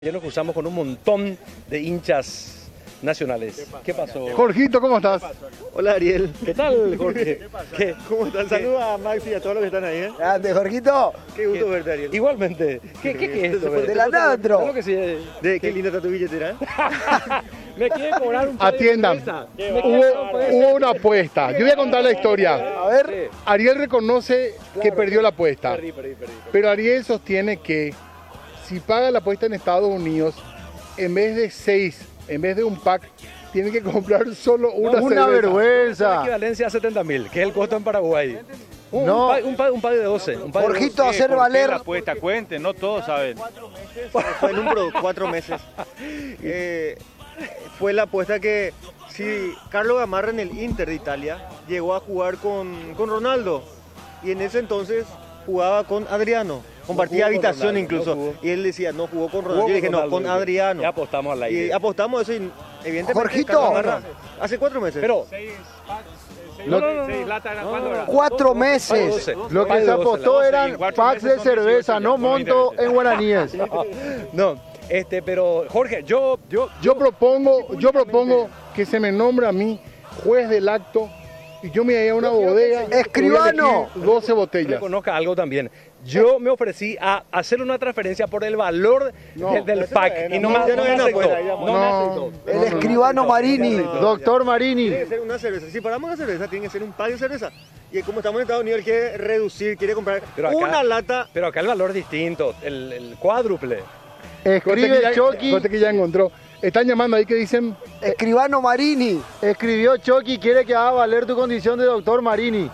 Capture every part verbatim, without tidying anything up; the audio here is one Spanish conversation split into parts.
Ya nos cruzamos con un montón de hinchas nacionales. ¿Qué pasó? Jorgito, ¿cómo estás? Hola Ariel. ¿Qué tal, Jorge? ¿Qué? ¿Cómo estás? Saluda a Maxi y a todos los que están ahí, ¿eh? Grande, Jorgito. Qué gusto verte, Ariel. Igualmente. ¿Qué, qué, qué es esto? De la Nandro. Claro que sí. De, qué linda está tu billetera. Me quiere cobrar un par de Atiendan. cerveza. Hubo, hubo una apuesta. Yo voy a contar la historia. A ver. Ariel reconoce que perdió la apuesta. Perdí, perdí, perdí. Pero Ariel sostiene que si paga la apuesta en Estados Unidos, en vez de seis, en vez de un pack, tiene que comprar solo una Una cerveza. La vergüenza. equivalencia a setenta mil, que es el costo en Paraguay. Un, No. un, pack, un, pack, un pack de doce. Un pack de Jorgito, doce. hacer ¿Por qué valer. la apuesta cuente? No todos saben. Fue el número cuatro meses. Eh, fue la apuesta que si Carlo Gamarra en el Inter de Italia llegó a jugar con, con Ronaldo y en ese entonces jugaba con Adriano. Compartía jugó con habitación Ronaldo, incluso. no jugó. Y él decía, no jugó con Ronaldo. Jugó Yo dije, con no, Ronaldo, con dije. Adriano. Ya apostamos al aire. Y apostamos eso y evidentemente Jorgito. Carlo Gamarra, hace cuatro meses. Pero, Lo- no, no, no, Seis no. latas, No, ¿cuándo no, era? no. Cuatro Pack de meses. doce. Lo Pack que de se doce, apostó la- eran en cuatro packs de meses son cerveza, dieciocho, no son monto veinte. en guaraníes. No, este, pero Jorge, yo, yo, Yo propongo, yo propongo que se me nombre a mí juez del acto y yo me voy a una bodega. y voy a Escribano. elegir doce botellas. reconozca algo también. Yo me ofrecí a hacer una transferencia por el valor No, de- del eso pack no y no, era, me, no, no me ya no aceptó. era afuera, No me no. aceptó. El No, no, escribano Marini. Doctor Marini. Tiene que ser una cerveza. Si paramos la cerveza, tiene que ser un pack de cerveza. Y como estamos en Estados Unidos, él quiere reducir, quiere comprar Pero acá- una lata. Pero acá el valor es distinto, el, el cuádruple. Corte Escribe que ya- Chucky. corte que ya encontró. Están llamando ahí que dicen, Escribano Marini. Escribió Chucky, quiere que haga valer tu condición de doctor Marini.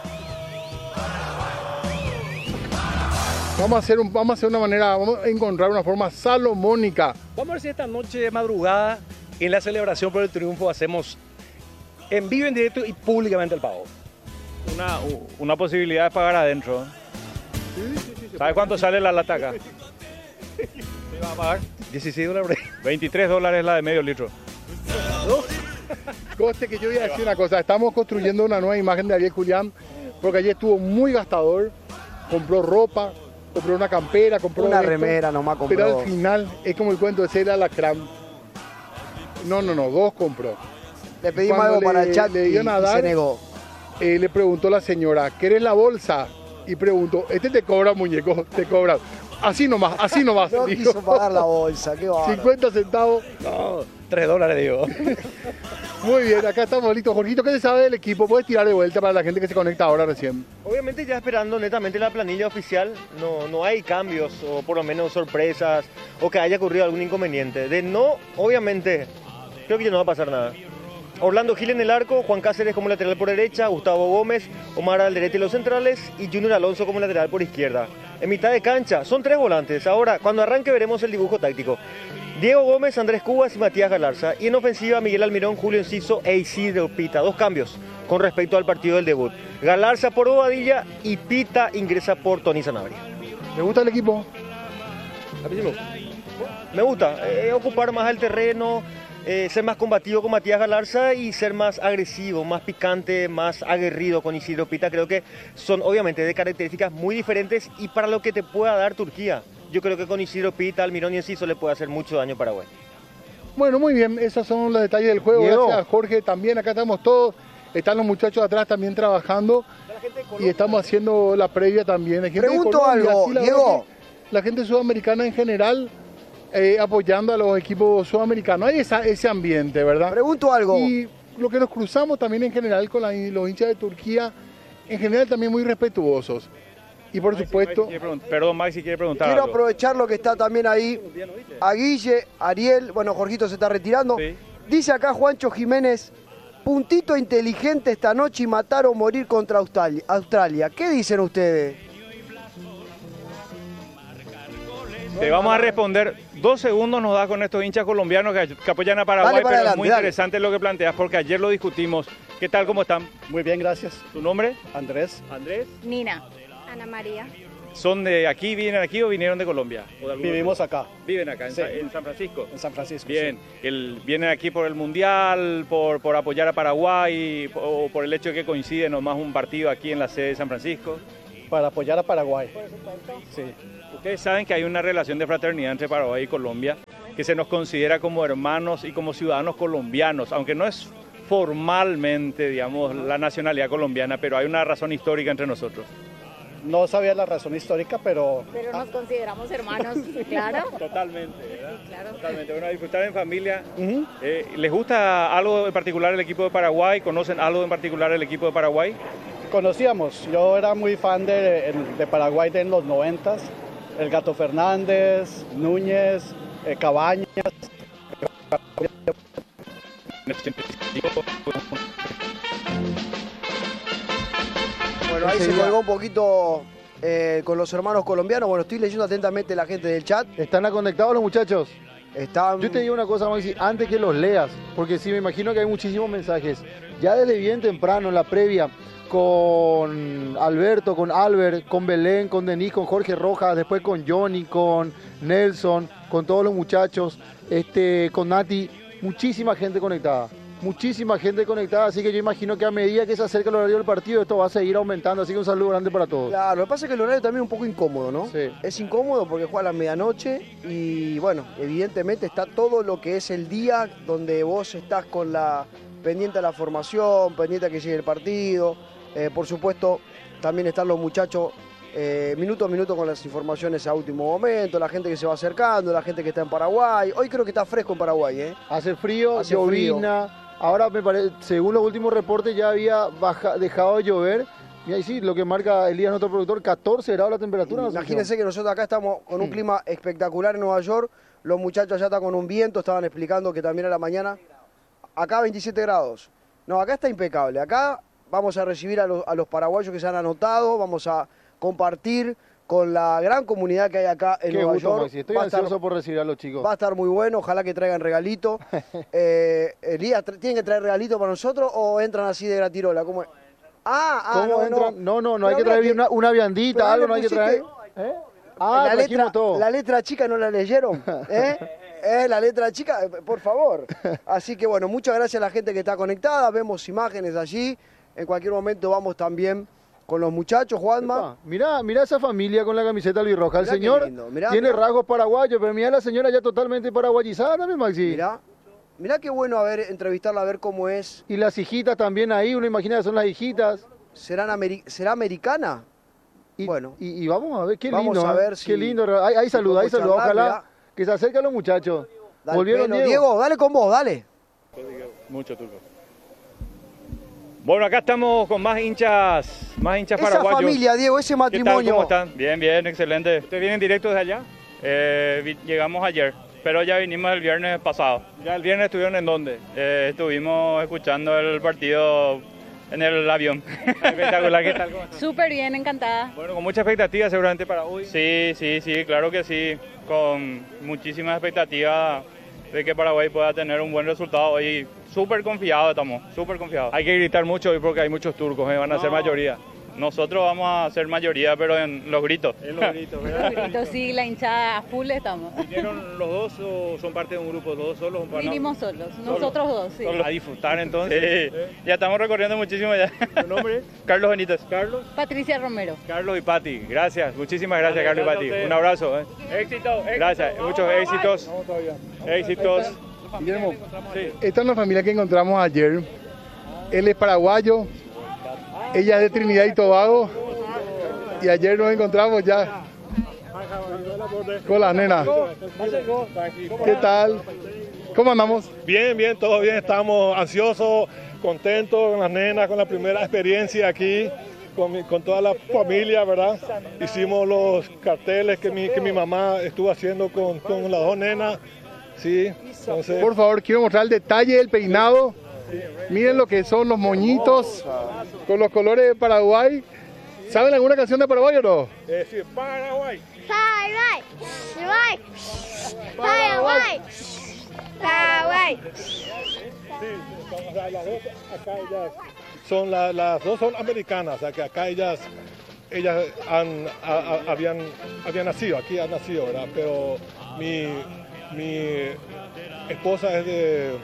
vamos a hacer un, vamos a hacer una manera, vamos a encontrar una forma salomónica. Vamos a ver si esta noche de madrugada, en la celebración por el triunfo, hacemos en vivo, en directo y públicamente el pago. Una, una posibilidad de pagar adentro. ¿Sabes cuánto sale la lata acá? ¿Se va a pagar? dieciséis dólares. veintitrés dólares la de medio litro. Coste que yo voy a decir una cosa, estamos construyendo una nueva imagen de Ariel Julián, porque ayer estuvo muy gastador, compró ropa, compró una campera, compró Una esto, remera nomás pero compró. al final es como el cuento de ser alacrán. No, no, no, dos compró. Le pedimos Cuando algo para le- el chat le y, dieron a y dar, se negó. Eh, le preguntó la señora, ¿querés la bolsa? Y preguntó, este te cobra, muñeco, te cobra. Así nomás, así nomás. No dijo. quiso pagar la bolsa, qué bárbaro. cincuenta centavos. No, tres dólares digo. Muy bien, acá estamos listos. Jorgito, ¿qué se sabe del equipo? ¿Puedes tirar de vuelta para la gente que se conecta ahora recién? Obviamente ya esperando netamente la planilla oficial, no, no hay cambios o por lo menos sorpresas o que haya ocurrido algún inconveniente. De no, obviamente, creo que ya no va a pasar nada. Orlando Gil en el arco, Juan Cáceres como lateral por derecha, Gustavo Gómez, Omar Alderete y los centrales y Junior Alonso como lateral por izquierda. En mitad de cancha son tres volantes. Ahora, cuando arranque veremos el dibujo táctico. Diego Gómez, Andrés Cubas y Matías Galarza. Y en ofensiva Miguel Almirón, Julio Enciso e Isidro Pita. Dos cambios con respecto al partido del debut. Galarza por Bobadilla y Pita ingresa por Tony Sanabria. ¿Le gusta el equipo? A mí sí me gusta. Me gusta eh, ocupar más el terreno, eh, ser más combativo con Matías Galarza y ser más agresivo, más picante, más aguerrido con Isidro Pita. Creo que son obviamente de características muy diferentes y para lo que te pueda dar Turquía. Yo creo que con Isidro Pita, Almirón y Enciso le puede hacer mucho daño a Paraguay. Bueno, muy bien, esos son los detalles del juego. Diego. Gracias, Jorge. También acá estamos todos. Están los muchachos atrás también trabajando y estamos haciendo la previa también. Hay gente de Pregunto Colombia, algo, sí, la Diego. verdad que la gente sudamericana en general eh, apoyando a los equipos sudamericanos. Hay esa, ese ambiente, ¿verdad? Pregunto algo. Y lo que nos cruzamos también en general con la- los hinchas de Turquía, en general también muy respetuosos. Y por Maxi, supuesto, Maxi quiere pregun- Perdón, Maxi quiere preguntar Quiero algo. aprovechar lo que está también ahí. A Guille, Ariel, bueno, Jorgito se está retirando. Sí. Dice acá Juancho Jiménez, puntito inteligente esta noche y matar o morir contra Australia. Australia. ¿Qué dicen ustedes? Te vamos a responder. Dos segundos nos da con estos hinchas colombianos que, que apoyan a Paraguay, Dale para pero adelante, es muy dale. interesante lo que planteas porque ayer lo discutimos. ¿Qué tal? ¿Cómo están? Muy bien, gracias. ¿Tu nombre? Andrés. Andrés. Nina. Ana María. ¿Son de aquí, vienen aquí o vinieron de Colombia? ¿O de algún Vivimos otro? acá, Viven acá, en, Sí. Sa- en San Francisco. en San Francisco. Bien, sí. el, ¿vienen aquí por el Mundial, por, por apoyar a Paraguay o por el hecho de que coincide nomás un partido aquí en la sede de San Francisco? para apoyar a Paraguay. Sí. Ustedes saben que hay una relación de fraternidad entre Paraguay y Colombia, que se nos considera como hermanos y como ciudadanos colombianos, aunque no es formalmente, digamos, la nacionalidad colombiana, pero hay una razón histórica entre nosotros. No sabía la razón histórica, pero... Pero nos consideramos hermanos, claro. Totalmente, ¿verdad? Sí, claro. Totalmente. Bueno, a disfrutar en familia. Uh-huh. Eh, ¿Les gusta algo en particular el equipo de Paraguay? ¿Conocen algo en particular el equipo de Paraguay? Conocíamos, yo era muy fan de, de Paraguay de en los noventas, el Gato Fernández, Núñez, eh, Cabañas. Bueno, ahí se colgó un poquito eh, con los hermanos colombianos. Bueno, estoy leyendo atentamente la gente del chat. ¿Están conectados los muchachos? Están... Yo te digo una cosa, Maxi, antes que los leas, porque sí, me imagino que hay muchísimos mensajes. Ya desde bien temprano, en la previa, con Alberto, con Albert, con Belén, con Denis, con Jorge Rojas, después con Johnny, con Nelson, con todos los muchachos, este, con Nati, muchísima gente conectada. Muchísima gente conectada, así que yo imagino que a medida que se acerca el horario del partido, esto va a seguir aumentando, así que un saludo grande para todos. Claro, lo que pasa es que el horario también es un poco incómodo, ¿no? Sí. Es incómodo porque juega a la medianoche y, bueno, evidentemente está todo lo que es el día donde vos estás con la pendiente de la formación, pendiente a que llegue el partido. Eh, por supuesto, también están los muchachos eh, minuto a minuto con las informaciones a último momento, la gente que se va acercando, la gente que está en Paraguay. Hoy creo que está fresco en Paraguay, ¿eh? Hace frío, Hace llovizna. frío. Ahora, me parece, según los últimos reportes, ya había baja, dejado de llover. Y ahí sí, lo que marca Elías, nuestro productor, catorce grados la temperatura. ¿No? Imagínense que nosotros acá estamos con un clima espectacular en Nueva York. Los muchachos allá están con un viento, estaban explicando que también a la mañana. Acá veintisiete grados. No, acá está impecable. Acá vamos a recibir a los, a los paraguayos que se han anotado, vamos a compartir con la gran comunidad que hay acá en Qué Nueva gusto, York. Maxi. Estoy Va a ansioso estar- por recibir a los chicos. Va a estar muy bueno, ojalá que traigan regalito. eh, Elías, tra- ¿tienen que traer regalito para nosotros o entran así de gratirola? ¿Cómo es? Ah, ah, ¿Cómo no, entran? No, no, no, hay Pero que traer mira una, una viandita, pero algo, le no hay que pusiste- traer. ¿Eh? Ah, la, trajimos letra, todo. la letra chica no la leyeron. ¿Eh? ¿Eh? La letra chica, eh, por favor. Así que bueno, muchas gracias a la gente que está conectada. Vemos imágenes allí. En cualquier momento vamos también con los muchachos, Juanma. Epa, Mirá, mirá esa familia con la camiseta albirroja. El Mirá qué señor lindo, mirá, tiene mirá. rasgos paraguayos, pero mirá la señora ya totalmente paraguayizada también, Maxi. Mirá, mirá qué bueno a ver, entrevistarla, a ver cómo es. Y las hijitas también ahí, uno imagina que son las hijitas. ¿Serán ameri- ¿Será americana? Y, Bueno. y, y vamos a ver, qué Vamos lindo. a ¿eh? ver Qué si- lindo. Ahí, ahí si saluda, ahí podemos saluda. charlar, Ojalá mirá. que se acerquen los muchachos. Dale, Volvieron, pelo. Diego. Diego, dale con vos, dale. Mucho turco. Bueno, acá estamos con más hinchas, más hinchas Esa paraguayos. familia, Diego, ese ¿Qué tal? matrimonio. ¿Cómo están? Bien, bien, excelente. ¿Ustedes vienen directo desde allá? Eh, vi- llegamos ayer, pero ya vinimos el viernes pasado. ¿Ya el viernes estuvieron en dónde? Eh, estuvimos escuchando el partido en el avión. Espectacular, ¿qué tal? ¿Cómo están? Súper bien, encantada. Bueno, con mucha expectativa seguramente para hoy. Sí, sí, sí, claro que sí. Con muchísimas expectativas de que Paraguay pueda tener un buen resultado hoy. Súper confiados estamos, súper confiados. Hay que gritar mucho hoy porque hay muchos turcos, ¿eh? Van a ser No. mayoría. Nosotros vamos a ser mayoría, pero en los gritos. En los gritos, ¿verdad? Entonces sí, la hinchada a full estamos. ¿Vinieron los dos o son parte de un grupo? ¿Los dos solos? o para- Vinimos solos, nosotros dos, sí. A disfrutar entonces. Sí, ya estamos recorriendo muchísimo ya. ¿Tu nombre? Carlos Benítez. Carlos. Patricia Romero. Carlos y Pati, gracias, muchísimas gracias Dale, Carlos y gracias a Pati. ustedes. Un abrazo. ¿eh? Éxito, éxito. Gracias, muchos éxitos. Éxitos. Guillermo, Sí. esta es la familia que encontramos ayer. Él es paraguayo, ella es de Trinidad y Tobago. Y ayer nos encontramos ya con las nenas. ¿Qué tal? ¿Cómo andamos? Bien, bien, todo bien. Estamos ansiosos, contentos con las nenas, con la primera experiencia aquí, con, mi- con toda la familia, ¿verdad? Hicimos los carteles que mi, que mi mamá estuvo haciendo con, con las dos nenas. Sí, entonces... Por favor, quiero mostrar el detalle del peinado. Miren lo que son los moñitos con los colores de Paraguay. ¿Saben alguna canción de Paraguay o no? Eh, sí, Paraguay. Paraguay, Paraguay, Paraguay. Sí, son las, las dos, acá ellas son la- las dos son americanas, o sea que acá ellas ellas han, a- a- habían, habían nacido, aquí han nacido, ¿verdad? Pero mi, mi esposa es de,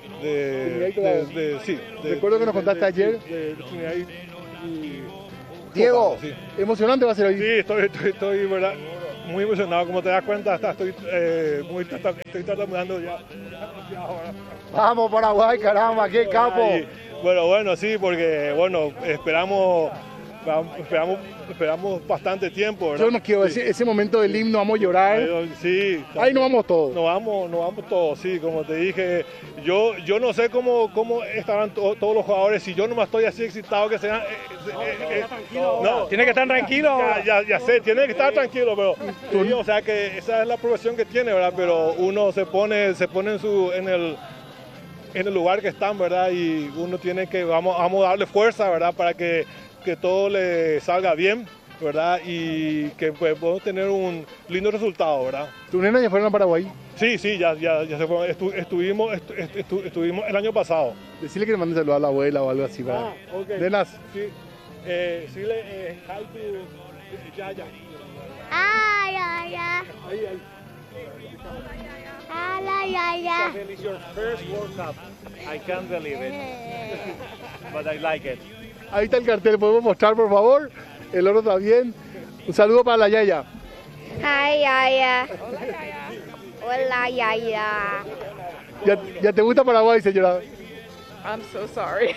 de, Trinidad y Tobago. de- de- sí, de- Recuerdo que nos de- contaste de- ayer. sí, de Trinidad y- y- Diego, sí. Emocionante va a ser hoy. Sí, estoy, estoy, estoy ¿verdad? Muy emocionado, como te das cuenta, hasta estoy, eh, muy, estoy tartamudeando ya. Vamos Paraguay, caramba, qué capo. Ay, bueno, bueno, sí, porque bueno, esperamos, esperamos, esperamos bastante tiempo, ¿verdad? Yo no quiero sí. ese, ese momento del himno, vamos a llorar. Sí. Ahí nos vamos todos. Nos vamos, nos vamos todos, sí, como te dije. Yo, yo no sé cómo, cómo estarán to, todos los jugadores, si yo no me estoy así excitado que sean... Eh, eh, eh, no, no, tiene que estar tranquilo. Ya, ya, ya sé, tiene que estar tranquilo, pero sí, o sea que esa es la profesión que tiene, ¿verdad? Pero uno se pone, se pone en su, en el, en el lugar que están, ¿verdad? Y uno tiene que, vamos, vamos a darle fuerza, ¿verdad? Para que, que todo le salga bien, ¿verdad? Y que pues, podamos tener un lindo resultado, ¿verdad? ¿Tu nena ya fueron a Paraguay? Sí, sí, ya, ya, ya se fueron. Estu, estuvimos, estu, estu, estuvimos el año pasado. Decirle que le mande saludos a la abuela o algo así, ¿verdad? Ah, ok. Nenas. Sí, eh, sí le, eh, hi to Yaya. Ay, ay, ay. Ahí, ahí. Ay, ay, ay. It's your first World Cup. I can't believe it, but I like it. Ahí está el cartel, ¿podemos mostrar, por favor? El oro también. Un saludo para la Yaya. Ay, ay, ay. Hola, Yaya. ¿Ya, ya te gusta Paraguay, señora? I'm so sorry.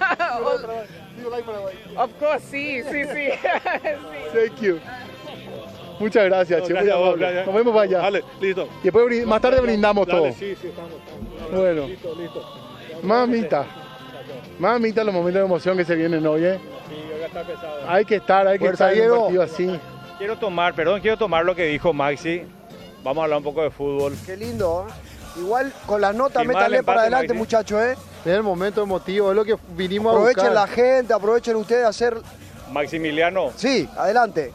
Of course, sí, sí, sí. Thank you. Muchas gracias, No, che, gracias, muy amable. gracias. Nos vemos allá. Dale, listo. Y después brin- más tarde brindamos Dale, todo. sí, sí, estamos. Bueno. Listo, listo. Mamita. Mamita, los momentos de emoción que se vienen hoy, ¿eh? Sí, yo voy a estar pesado. Hay que estar, hay que Fuerza, estar en un Diego. partido así. Quiero tomar, perdón, quiero tomar lo que dijo Maxi. Vamos a hablar un poco de fútbol. Qué lindo, ¿eh? Igual con las notas, Firmá el métanle empate, para adelante, Maxi. muchachos, ¿eh? Es el momento emotivo, es lo que vinimos Aprovechen a buscar. la gente, aprovechen ustedes a hacer... Maximiliano, Sí, adelante.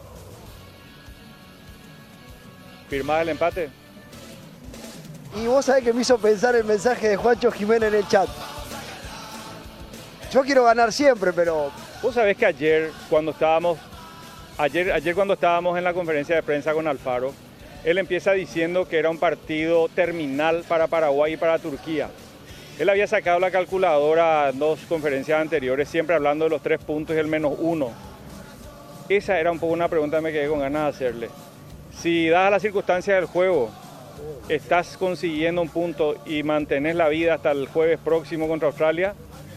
¿firmás el empate? Y vos sabés que me hizo pensar el mensaje de Juancho Jiménez en el chat. Yo quiero ganar siempre, pero... Vos sabés que ayer cuando estábamos, ayer, ayer cuando estábamos en la conferencia de prensa con Alfaro, él empieza diciendo que era un partido terminal para Paraguay y para Turquía. Él había sacado la calculadora en dos conferencias anteriores, siempre hablando de los tres puntos y el menos uno. Esa era un poco una pregunta que me quedé con ganas de hacerle. Si dadas las circunstancias del juego, estás consiguiendo un punto y mantenés la vida hasta el jueves próximo contra Australia,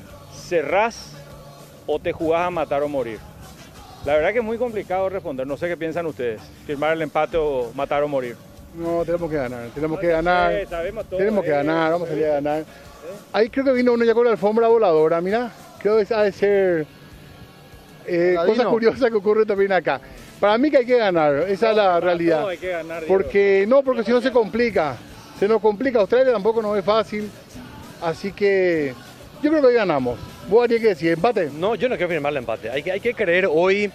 ¿cerrás o te jugás a matar o morir? La verdad que es muy complicado responder, no sé qué piensan ustedes, firmar el empate o matar o morir. No, tenemos que ganar, tenemos que ganar. Sí, sabemos todo, Tenemos que eh, ganar, vamos a salir a eh. ganar. Ahí creo que vino uno ya con la alfombra voladora, mira. Creo que ha de ser eh, Aladino. cosas curiosas que ocurren también acá. Para mí que hay que ganar, esa es la Para realidad. todo hay que ganar, Diego. Porque no, porque si no se complica. Se nos complica, Australia tampoco no es fácil. Así que yo creo que hoy ganamos. ¿Vos harías que decir empate? No, yo no quiero firmar el empate. Hay que, hay que creer hoy.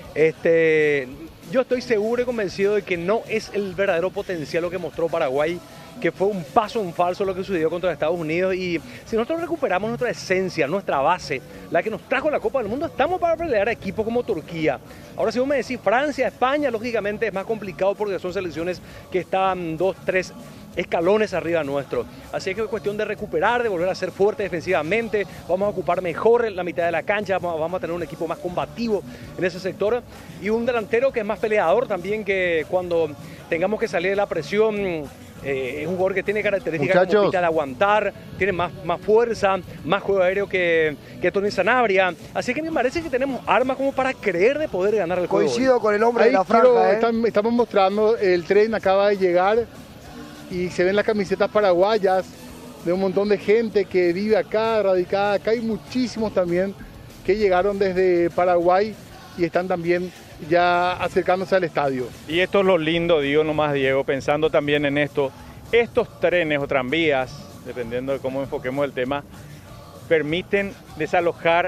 Este, yo estoy seguro y convencido de que no es el verdadero potencial lo que mostró Paraguay, que fue un paso en falso lo que sucedió contra Estados Unidos. Y si nosotros recuperamos nuestra esencia, nuestra base, la que nos trajo la Copa del Mundo, estamos para pelear a equipos como Turquía. Ahora, si vos me decís Francia, España, lógicamente es más complicado porque son selecciones que están dos, tres escalones arriba nuestro. Así que es cuestión de recuperar, de volver a ser fuerte defensivamente. Vamos a ocupar mejor la mitad de la cancha, vamos, vamos a tener un equipo más combativo en ese sector y un delantero que es más peleador también, que cuando tengamos que salir de la presión, eh, es un jugador que tiene características Muchachos. como Pita de aguantar, tiene más, más fuerza, más juego aéreo que, que Tony Sanabria. Así que me parece que tenemos armas como para creer de poder ganar el juego. Coincido con el hombre Ahí de la quiero- franja, ¿eh? están- estamos mostrando, el tren acaba de llegar y se ven las camisetas paraguayas de un montón de gente que vive acá, radicada acá. Hay muchísimos también que llegaron desde Paraguay y están también ya acercándose al estadio. Y esto es lo lindo, digo nomás, Diego, pensando también en esto. Estos trenes o tranvías, dependiendo de cómo enfoquemos el tema, permiten desalojar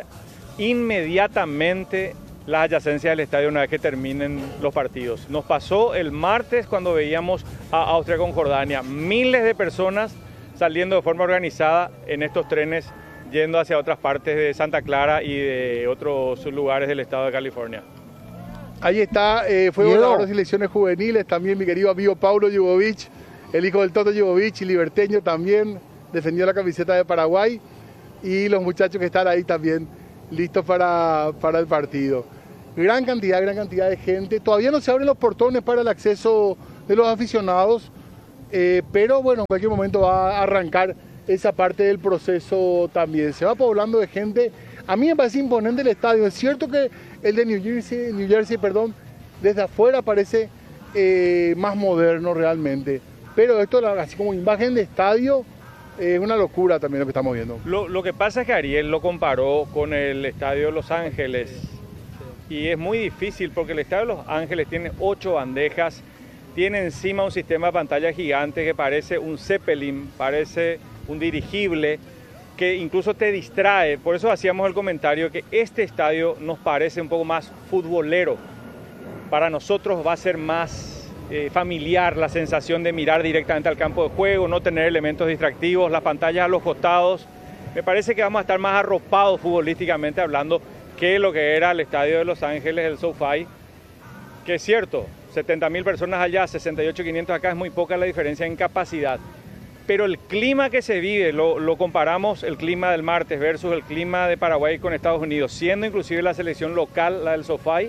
inmediatamente las adyacencias del estadio una vez que terminen los partidos. Nos pasó el martes cuando veíamos a Austria con Jordania. Miles de personas saliendo de forma organizada en estos trenes yendo hacia otras partes de Santa Clara y de otros lugares del estado de California. Ahí está, eh, fue Diego. volador de selecciones juveniles, también mi querido amigo Paulo Jubovich, el hijo del Toto Jubovich, liberteño también, defendió la camiseta de Paraguay, y los muchachos que están ahí también listos para, para el partido. gran cantidad, gran cantidad de gente. Todavía no se abren los portones para el acceso de los aficionados, eh, pero bueno, en cualquier momento va a arrancar esa parte del proceso también. Se va poblando de gente. A mí me parece imponente el estadio. Es cierto que el de New Jersey, New Jersey, perdón, desde afuera parece eh, más moderno realmente. Pero esto, así como imagen de estadio, es eh, una locura también lo que estamos viendo. Lo, lo que pasa es que Ariel lo comparó con el estadio de Los Ángeles. Y es muy difícil porque el estadio de Los Ángeles tiene ocho bandejas, tiene encima un sistema de pantalla gigante que parece un Zeppelin, parece un dirigible, que incluso te distrae. Por eso hacíamos el comentario que este estadio nos parece un poco más futbolero. Para nosotros va a ser más eh, familiar la sensación de mirar directamente al campo de juego, no tener elementos distractivos, las pantallas a los costados. Me parece que vamos a estar más arropados futbolísticamente hablando que lo que era el estadio de Los Ángeles, el SoFi, que es cierto, setenta mil personas allá, sesenta y ocho mil quinientos acá, es muy poca la diferencia en capacidad. Pero el clima que se vive, lo, lo comparamos el clima del martes versus el clima de Paraguay con Estados Unidos, siendo inclusive la selección local, la del SoFi,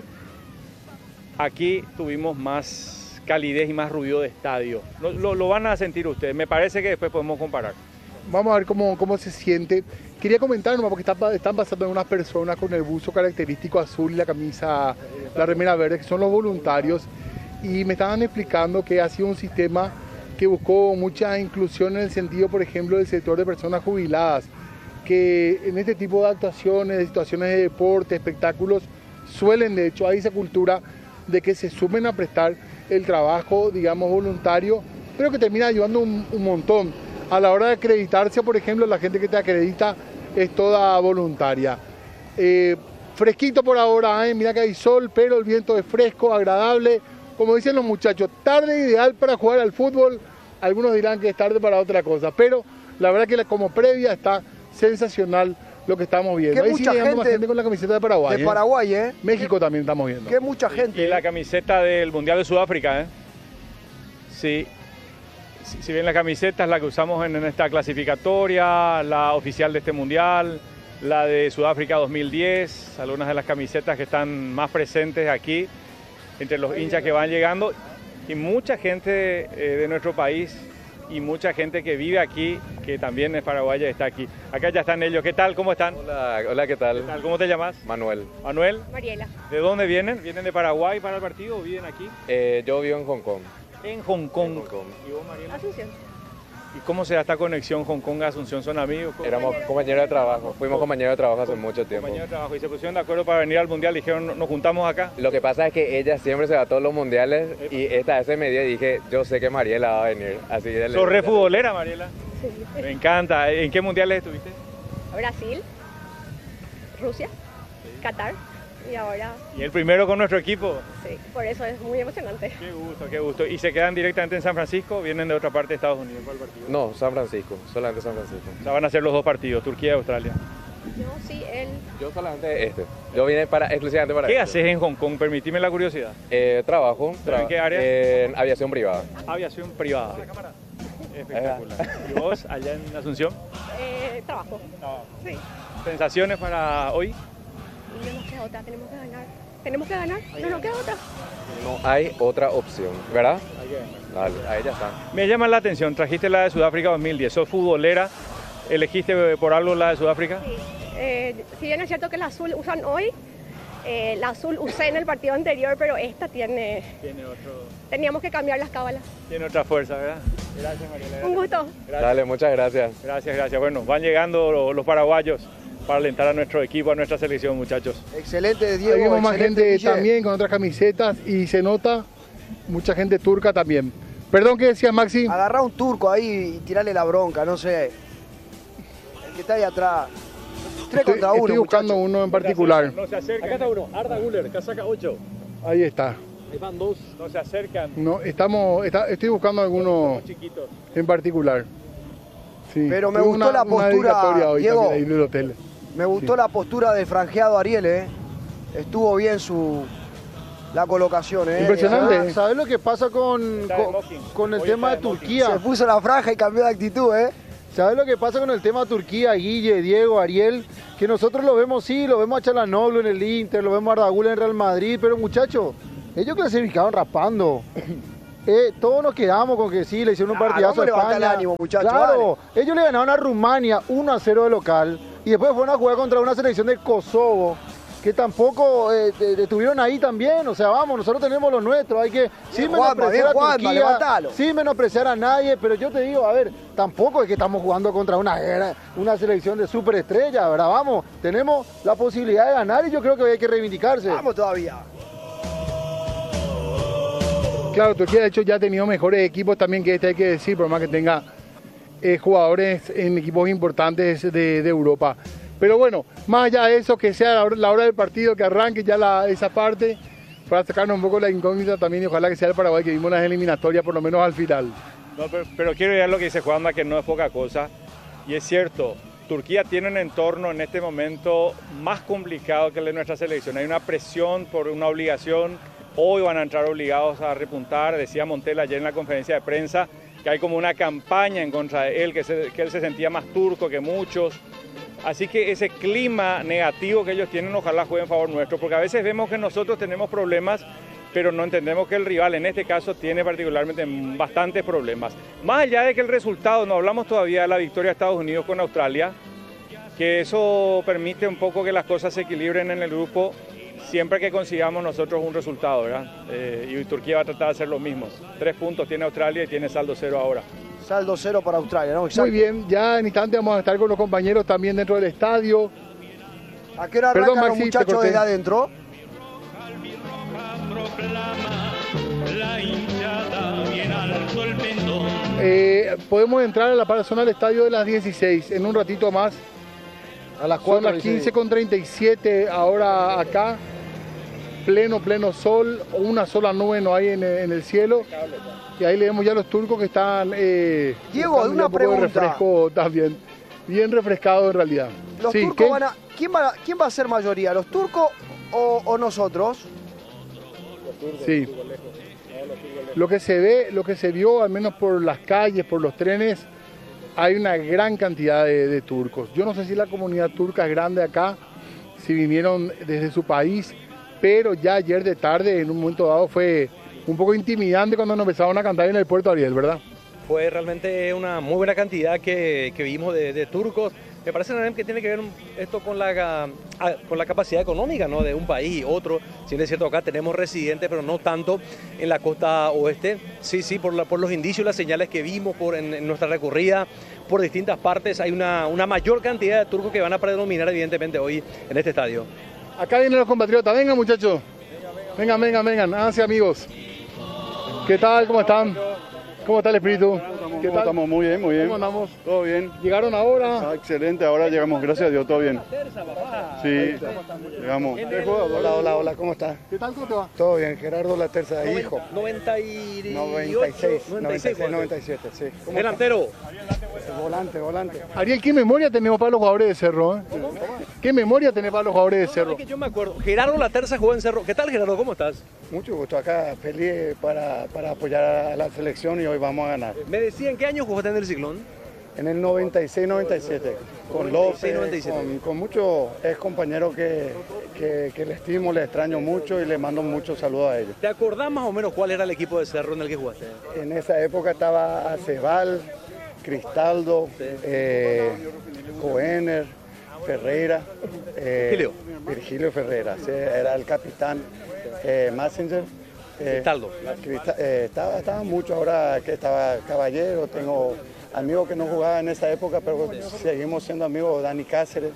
aquí tuvimos más calidez y más ruido de estadio. Lo, lo, lo van a sentir ustedes, me parece que después podemos comparar. Vamos a ver cómo, cómo se siente. Quería comentar nomás porque están, están pasando algunas personas con el buzo característico azul y la camisa, la remera verde, que son los voluntarios, y me estaban explicando que ha sido un sistema que buscó mucha inclusión en el sentido, por ejemplo, del sector de personas jubiladas, que en este tipo de actuaciones, de situaciones de deporte, espectáculos, suelen, de hecho, hay esa cultura de que se sumen a prestar el trabajo, digamos, voluntario, pero que termina ayudando un, un montón. A la hora de acreditarse, por ejemplo, la gente que te acredita es toda voluntaria. Eh, fresquito por ahora, ¿eh? Mira que hay sol, pero el viento es fresco, agradable. Como dicen los muchachos, tarde ideal para jugar al fútbol. Algunos dirán que es tarde para otra cosa, pero la verdad que como previa está sensacional lo que estamos viendo. Ahí mucha sigue gente, más gente con la camiseta de Paraguay. De Paraguay, ¿eh? México también estamos viendo. Que mucha gente. Y la camiseta del Mundial de Sudáfrica, ¿eh? Sí. Si bien la camiseta es la que usamos en esta clasificatoria, la oficial de este Mundial, la de Sudáfrica dos mil diez, algunas de las camisetas que están más presentes aquí, entre los hinchas que van llegando, y mucha gente eh, de nuestro país y mucha gente que vive aquí, que también es paraguaya, está aquí. Acá ya están ellos. ¿Qué tal? ¿Cómo están? Hola, hola, ¿qué tal? ¿Qué tal? ¿Cómo te llamas? Manuel. Manuel. Mariela. ¿De dónde vienen? ¿Vienen de Paraguay para el partido o viven aquí? Eh, yo vivo en Hong Kong. En Hong Kong. En Hong Kong. ¿Y vos, Mariela? Asunción. ¿Y cómo se da esta conexión Hong Kong-Asunción? ¿Son amigos? Éramos compañeros de trabajo, fuimos compañeros de trabajo hace mucho tiempo. Compañeros de trabajo, y se pusieron de acuerdo para venir al Mundial, dijeron, nos juntamos acá. Lo que pasa es que ella siempre se va a todos los mundiales y esta vez me dio y dije, yo sé que Mariela va a venir. Así que ¿Sos re futbolera, Mariela? Sí. Me encanta. ¿En qué mundiales estuviste? Brasil, Rusia, Qatar y ahora... ¿Y el primero con nuestro equipo? Sí, por eso es muy emocionante. Qué gusto, qué gusto. ¿Y se quedan directamente en San Francisco o vienen de otra parte de Estados Unidos para el partido? No, San Francisco, solamente San Francisco. O sea, van a ser los dos partidos, Turquía y Australia. Yo sí, él... Yo solamente este. Yo vine para, exclusivamente para ¿Qué este. haces en Hong Kong? Permitime la curiosidad. Eh, trabajo. ¿Pero en qué área? En aviación privada. Aviación privada. Espectacular. ¿Y vos allá en Asunción? Eh, trabajo. No. Sí. ¿Sensaciones para hoy? Y no nos queda otra, tenemos que ganar. Tenemos que ganar, no nos queda otra. No hay otra opción, ¿verdad? Hay que ganar. Dale, ahí ya está. Me llama la atención, trajiste la de Sudáfrica dos mil diez, sos futbolera, ¿elegiste por algo la de Sudáfrica? Sí. Eh, si bien es cierto que la azul usan hoy, eh, la azul usé en el partido anterior, pero esta tiene... Tiene otro... Teníamos que cambiar las cábalas. Tiene otra fuerza, ¿verdad? Gracias, Mariela. Un gusto. Gracias. Dale, muchas gracias. Gracias, gracias. Bueno, van llegando los paraguayos para alentar a nuestro equipo, a nuestra selección, muchachos. Excelente, Diego. Ahí vemos más gente Guille. también con otras camisetas y se nota mucha gente turca también. Perdón, ¿qué decías, Maxi? Agarrá un turco ahí y tirarle la bronca, no sé. El que está ahí atrás. Tres Estoy, contra uno, estoy buscando muchachos. uno en particular. No se acercan. Acá está uno, Arda Guller, casaca ocho. Ahí está. Ahí van dos. No se acercan. No, estamos, está- estoy buscando alguno Chiquitos. en particular. Sí. Pero me Tuve gustó la una postura, dedicatoria hoy Diego. también ahí en el hotel. Me gustó Sí. la postura del franjeado Ariel, ¿eh? Estuvo bien su la colocación, ¿eh? Impresionante. ¿Sabes lo que pasa con, Está de con, mocking. con el Hoy tema está de de mocking. Turquía? Se puso la franja y cambió de actitud, ¿eh? ¿Sabes lo que pasa con el tema Turquía, Guille, Diego, Ariel? Que nosotros lo vemos, sí, lo vemos a Çalhanoğlu en el Inter, lo vemos a Arda Güler en Real Madrid, pero muchachos, ellos clasificaron raspando. Eh, todos nos quedamos con que sí, le hicieron un Claro, partidazo a vamos a levantar España. el ánimo, muchachos, Claro, ellos le ganaron a Rumania uno a cero de local y después fueron a jugar contra una selección de Kosovo que tampoco eh, estuvieron ahí también. O sea, vamos, nosotros tenemos lo nuestro, hay que sí Bien, Juanma, menospreciar bien, a Juanma, Turquía, levantalo. sí menospreciar a nadie, pero yo te digo, a ver, tampoco es que estamos jugando contra una, una selección de superestrella, ¿verdad? Vamos, tenemos la posibilidad de ganar y yo creo que hay que reivindicarse. Vamos todavía. Claro, Turquía de hecho ya ha tenido mejores equipos también que este, hay que decir, por más que tenga eh, jugadores en equipos importantes de, de Europa. Pero bueno, más allá de eso, que sea la hora, la hora del partido, que arranque ya la, esa parte, para sacarnos un poco la incógnita también y ojalá que sea el Paraguay que vimos las eliminatorias por lo menos al final. No, pero, pero quiero ir a lo que dice Juanma, que no es poca cosa, y es cierto, Turquía tiene un entorno en este momento más complicado que el de nuestra selección. Hay una presión por una obligación. Hoy van a entrar obligados a repuntar, decía Montel ayer en la conferencia de prensa, que hay como una campaña en contra de él, que, se, que él se sentía más turco que muchos. Así que ese clima negativo que ellos tienen, ojalá juegue en favor nuestro, porque a veces vemos que nosotros tenemos problemas, pero no entendemos que el rival en este caso tiene particularmente bastantes problemas. Más allá de que el resultado, no hablamos todavía de la victoria de Estados Unidos con Australia, que eso permite un poco que las cosas se equilibren en el grupo, siempre que consigamos nosotros un resultado, ¿verdad? Eh, y Turquía va a tratar de hacer lo mismo. Tres puntos tiene Australia y tiene saldo cero ahora. Saldo cero para Australia, ¿no? Exacto. Muy bien, ya en instante vamos a estar con los compañeros también dentro del estadio. ¿A qué hora arrancan Perdón, los Maxi, te muchachos corté. desde adentro? Eh, podemos entrar a la par- zona del estadio de las dieciséis, en un ratito más. A las Son cuatro. las quince con treinta y siete ahora acá. Pleno, pleno sol, una sola nube no hay en, en el cielo. Y ahí leemos ya los turcos que están... Eh, Diego, buscando una ya un poco de pregunta. refresco también. Bien refrescado en realidad. Los Sí, turcos ¿qué? van a... ¿Quién va, a- ¿Quién va a ser mayoría? ¿Los turcos o, o nosotros? Sí. Lo que se ve, lo que se vio, al menos por las calles, por los trenes, hay una gran cantidad de, de turcos. Yo no sé si la comunidad turca es grande acá, si vinieron desde su país, pero ya ayer de tarde, en un momento dado, fue un poco intimidante cuando nos empezaron a cantar en el Puerto Ariel, ¿verdad? Fue realmente una muy buena cantidad que, que vimos de, de turcos. Me parece también que tiene que ver esto con la, ah, con la capacidad económica, ¿no?, de un país y otro. Si bien es cierto, acá tenemos residentes, pero no tanto en la costa oeste. Sí, sí, por, la, por los indicios, las señales que vimos por, en, en nuestra recorrida por distintas partes, hay una, una mayor cantidad de turcos que van a predominar evidentemente hoy en este estadio. Acá vienen los compatriotas, vengan muchachos. Vengan, vengan, vengan, háganse amigos. ¿Qué tal? ¿Cómo están? ¿Cómo está el espíritu? ¿Qué tal? Estamos muy bien, muy bien. ¿Cómo andamos? Todo bien. ¿Llegaron ahora? Ah, excelente, ahora llegamos, gracias a Dios, todo bien. Sí, llegamos. Hola, hola, hola, ¿cómo estás? ¿Qué tal? ¿Cómo te va? Todo bien, Gerardo La Terza, hijo. noventa y noventa y seis, noventa y seis, noventa y siete, sí. ¿Cómo delantero. estás? Volante, volante. Ariel, ¿qué memoria tenemos para los jugadores de Cerro? eh? ¿Qué memoria tenés para los jugadores de Cerro? Es que yo me acuerdo, Gerardo La Terza jugó en Cerro. ¿Qué tal, Gerardo? ¿Cómo estás? Mucho gusto acá, feliz para, para apoyar a la selección y hoy vamos a ganar. Me decían, ¿qué año jugaste en el Ciclón? En el noventa y seis noventa y siete, con noventa y seis, López, noventa y siete. con, con muchos ex compañeros que, que, que le estimo, le extraño mucho y le mando muchos saludos a ellos. ¿Te acordás más o menos cuál era el equipo de Cerro en el que jugaste? En esa época estaba Acebal, Cristaldo, eh, Coener, Ferreira. eh, Virgilio. Virgilio Ferreira, sí, era el capitán. Eh, Messenger. eh, Cristaldo. Crista- eh, estaba, estaba mucho ahora que estaba Caballero, tengo amigos que no jugaban en esa época, pero seguimos siendo amigos, Dani Cáceres.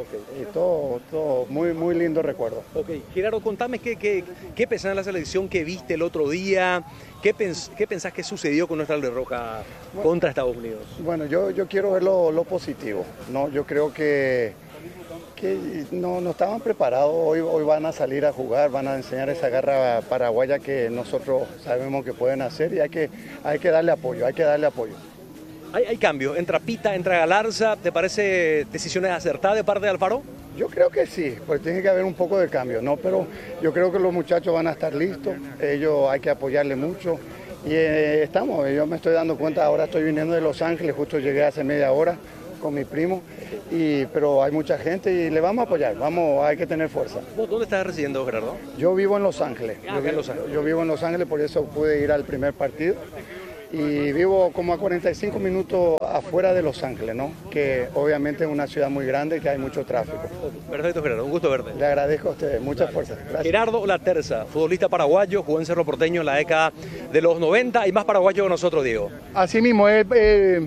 Y todo, todo muy, muy lindo recuerdo. Ok, Gerardo, contame qué, qué, qué pensás en la selección que viste el otro día, qué, pens, qué pensás que sucedió con nuestra Alde Roca contra Estados Unidos. Bueno, yo, yo quiero ver lo, lo positivo, ¿no? Yo creo que, que no, no estaban preparados, hoy, hoy van a salir a jugar, van a enseñar esa garra paraguaya que nosotros sabemos que pueden hacer y hay que, hay que darle apoyo, hay que darle apoyo. Hay, hay cambios, entra Pita, entra Galarza, ¿te parece decisiones acertadas de parte de Alfaro? Yo creo que sí, pues tiene que haber un poco de cambio, ¿no? Pero yo creo que los muchachos van a estar listos, ellos hay que apoyarle mucho Y eh, estamos, yo me estoy dando cuenta, ahora estoy viniendo de Los Ángeles, justo llegué hace media hora con mi primo, y, pero hay mucha gente y le vamos a apoyar, vamos, hay que tener fuerza. ¿Vos dónde estás residiendo, Gerardo? Yo vivo en Los Ángeles, Ah, yo, acá en vi- Los Ángeles. yo vivo en Los Ángeles, por eso pude ir al primer partido. Y vivo como a cuarenta y cinco minutos afuera de Los Ángeles, ¿no? Que obviamente es una ciudad muy grande y que hay mucho tráfico. Perfecto, Gerardo, un gusto verte. Le agradezco a usted, mucha fuerza. Gracias. Gerardo Laterza, futbolista paraguayo, jugó en Cerro Porteño en la década de los noventa y más paraguayo que nosotros, Diego. Así mismo, es eh,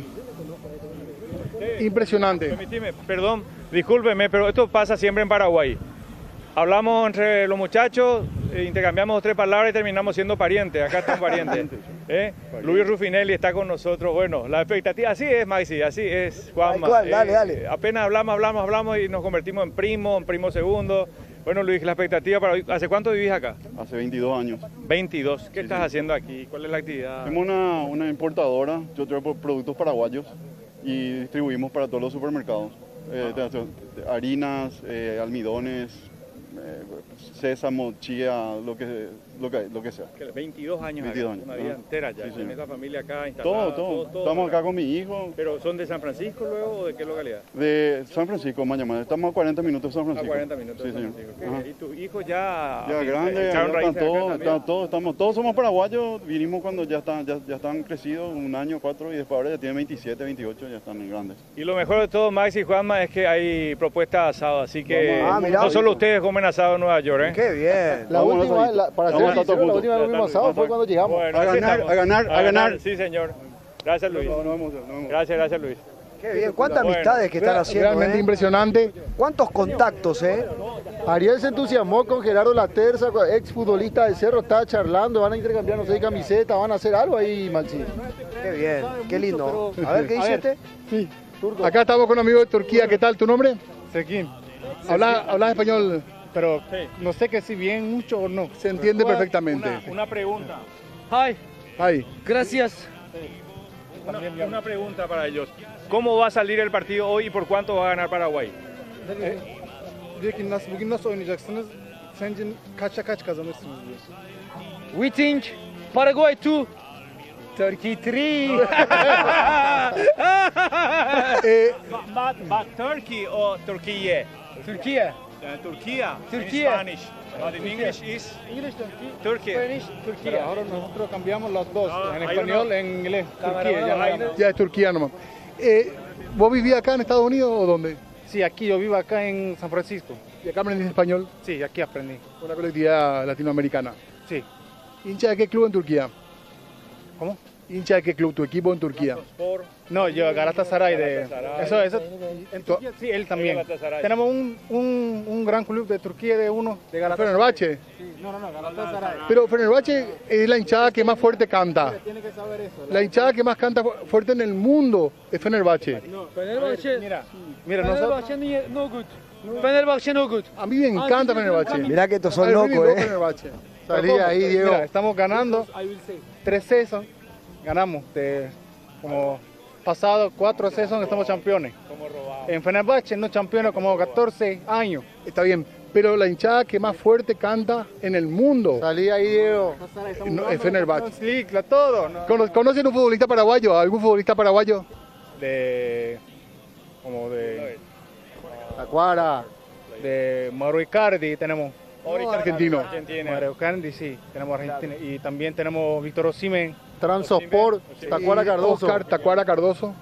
impresionante. Permitime, perdón, discúlpeme, pero esto pasa siempre en Paraguay. Hablamos entre los muchachos, eh, intercambiamos tres palabras y terminamos siendo parientes. Acá está un pariente. ¿eh? Luis Rufinelli está con nosotros. Bueno, la expectativa, así es, Maxi, así es, Juanma. Tal cual, dale, Eh, dale. Apenas hablamos, hablamos, hablamos y nos convertimos en primo, en primo segundo. Bueno, Luis, la expectativa para hoy. ¿Hace cuánto vivís acá? Hace veintidós años. veintidós. ¿Qué estás haciendo aquí? ¿Cuál es la actividad? Tenemos una, una importadora, yo traigo productos paraguayos y distribuimos para todos los supermercados. Eh, te- te- harinas, eh, almidones, eh, sésamo, chía, lo que, lo que, lo que sea. Que veintidós años, veintidós acá, años, una vida ajá. entera ya, Sí, con señor. esa familia acá instalada. Todo, todo. Estamos acá con mi hijo. ¿Pero son de San Francisco luego o de qué localidad? De San Francisco, Mayamá. Estamos a cuarenta minutos de San A Francisco. cuarenta minutos Sí, de San señor. Francisco. Qué Ajá. bien. ¿Y tus hijos ya, Ya eh, grandes, ya echaron están raíces acá todos, también? están todos, estamos, todos somos paraguayos, vinimos cuando ya están, ya, ya están crecidos, un año, cuatro, y después ahora ya tienen veintisiete, veintiocho, ya están grandes. Y lo mejor de todo, Max y Juanma, es que hay propuestas de asado, así que Vamos a- Ah, mirá. no solo ustedes comen asado en Nueva York, ¿eh? Qué bien. La Vamos a última, salir. la- para ser Vamos a sincero, estar la juntos. última vez que vimos asado fue cuando llegamos. Bueno, A así ganar, estamos. a ganar, a ganar. Sí, señor. Gracias, Luis. Nos vemos, nos vemos. Gracias, gracias, Luis. Qué bien. ¿Cuántas Bueno, amistades que están haciendo, Realmente eh? impresionante. ¿Cuántos contactos, eh? Ariel se entusiasmó con Gerardo Laterza, ex futbolista del Cerro, está charlando, van a intercambiar, no sé, camisetas, van a hacer algo ahí, Maxi. Qué bien. Qué lindo. A ver, ¿qué dice este? Sí. Acá estamos con un amigo de Turquía. ¿Qué tal tu nombre? Sequín. ¿Hablas hablas español? Pero no sé que si bien mucho o no. Se entiende perfectamente. Una, una pregunta. Hi, Ahí. gracias. Una, una pregunta para ellos. ¿Cómo va a salir el partido hoy y por cuánto va a ganar Paraguay? Diyor ki nasıl, bugün nasıl oynayacaksınız? Sence kaça kaç kazanırsınız diyorsun. We think Paraguay two, Turkey three. Eh, But, but Turkey or Turquía? Turquía. Uh, Turquía. Turquía. In Spanish. But in English is English Turkey. Turkey. Spanish, Pero Turquía. ahora nosotros cambiamos los dos, Ah, en ahí español, uno- en inglés. Cámara, Turquía, ya ahí nada más. ya es Turquía nomás. Eh, ¿Vos vivías acá en Estados Unidos o dónde? Sí, aquí yo vivo acá en San Francisco. ¿Y acá aprendiste español? Sí, aquí aprendí. Una colectividad latinoamericana. Sí. ¿Hincha de qué club en Turquía? ¿Cómo? ¿Hincha de qué club? ¿Tu equipo en Turquía? por No, yo Galatasaray de... Galatasaray. Eso, eso, en Turquía, sí, él también. Galatasaray. Tenemos un, un, un gran club de Turquía de uno, de Galatasaray. Fenerbahce. Sí, no, no, no, Galatasaray. Pero Fenerbahce es la hinchada que más fuerte canta. Tiene que saber eso. La hinchada que más canta fu- fuerte en el mundo es Fenerbahce. Fenerbahce. Mira, mira, nosotros... Fenerbahce no good. Fenerbahce no good. A mí me encanta Fenerbahce. Mirá que estos son I really locos, love eh. Fenerbahce. Salí ahí, Diego. Mira, estamos ganando tres seasons, ganamos de como pasado cuatro seasons estamos campeones. En Fenerbahce no campeones como catorce años. Está bien, pero la hinchada que más fuerte canta en el mundo Salí ahí, Diego. no, es Fenerbahce. Champions League, la todo, ¿no? Cono- ¿Conocen un futbolista paraguayo? ¿Algún futbolista paraguayo? De como de Tacuara. de Mauro Icardi tenemos. No, argentino. Argentina. Mauro Icardi sí, tenemos Argentina y también tenemos Víctor Osimhen. Transosport, Tacuara Y Cardoso. Oscar Tacuara Cardoso.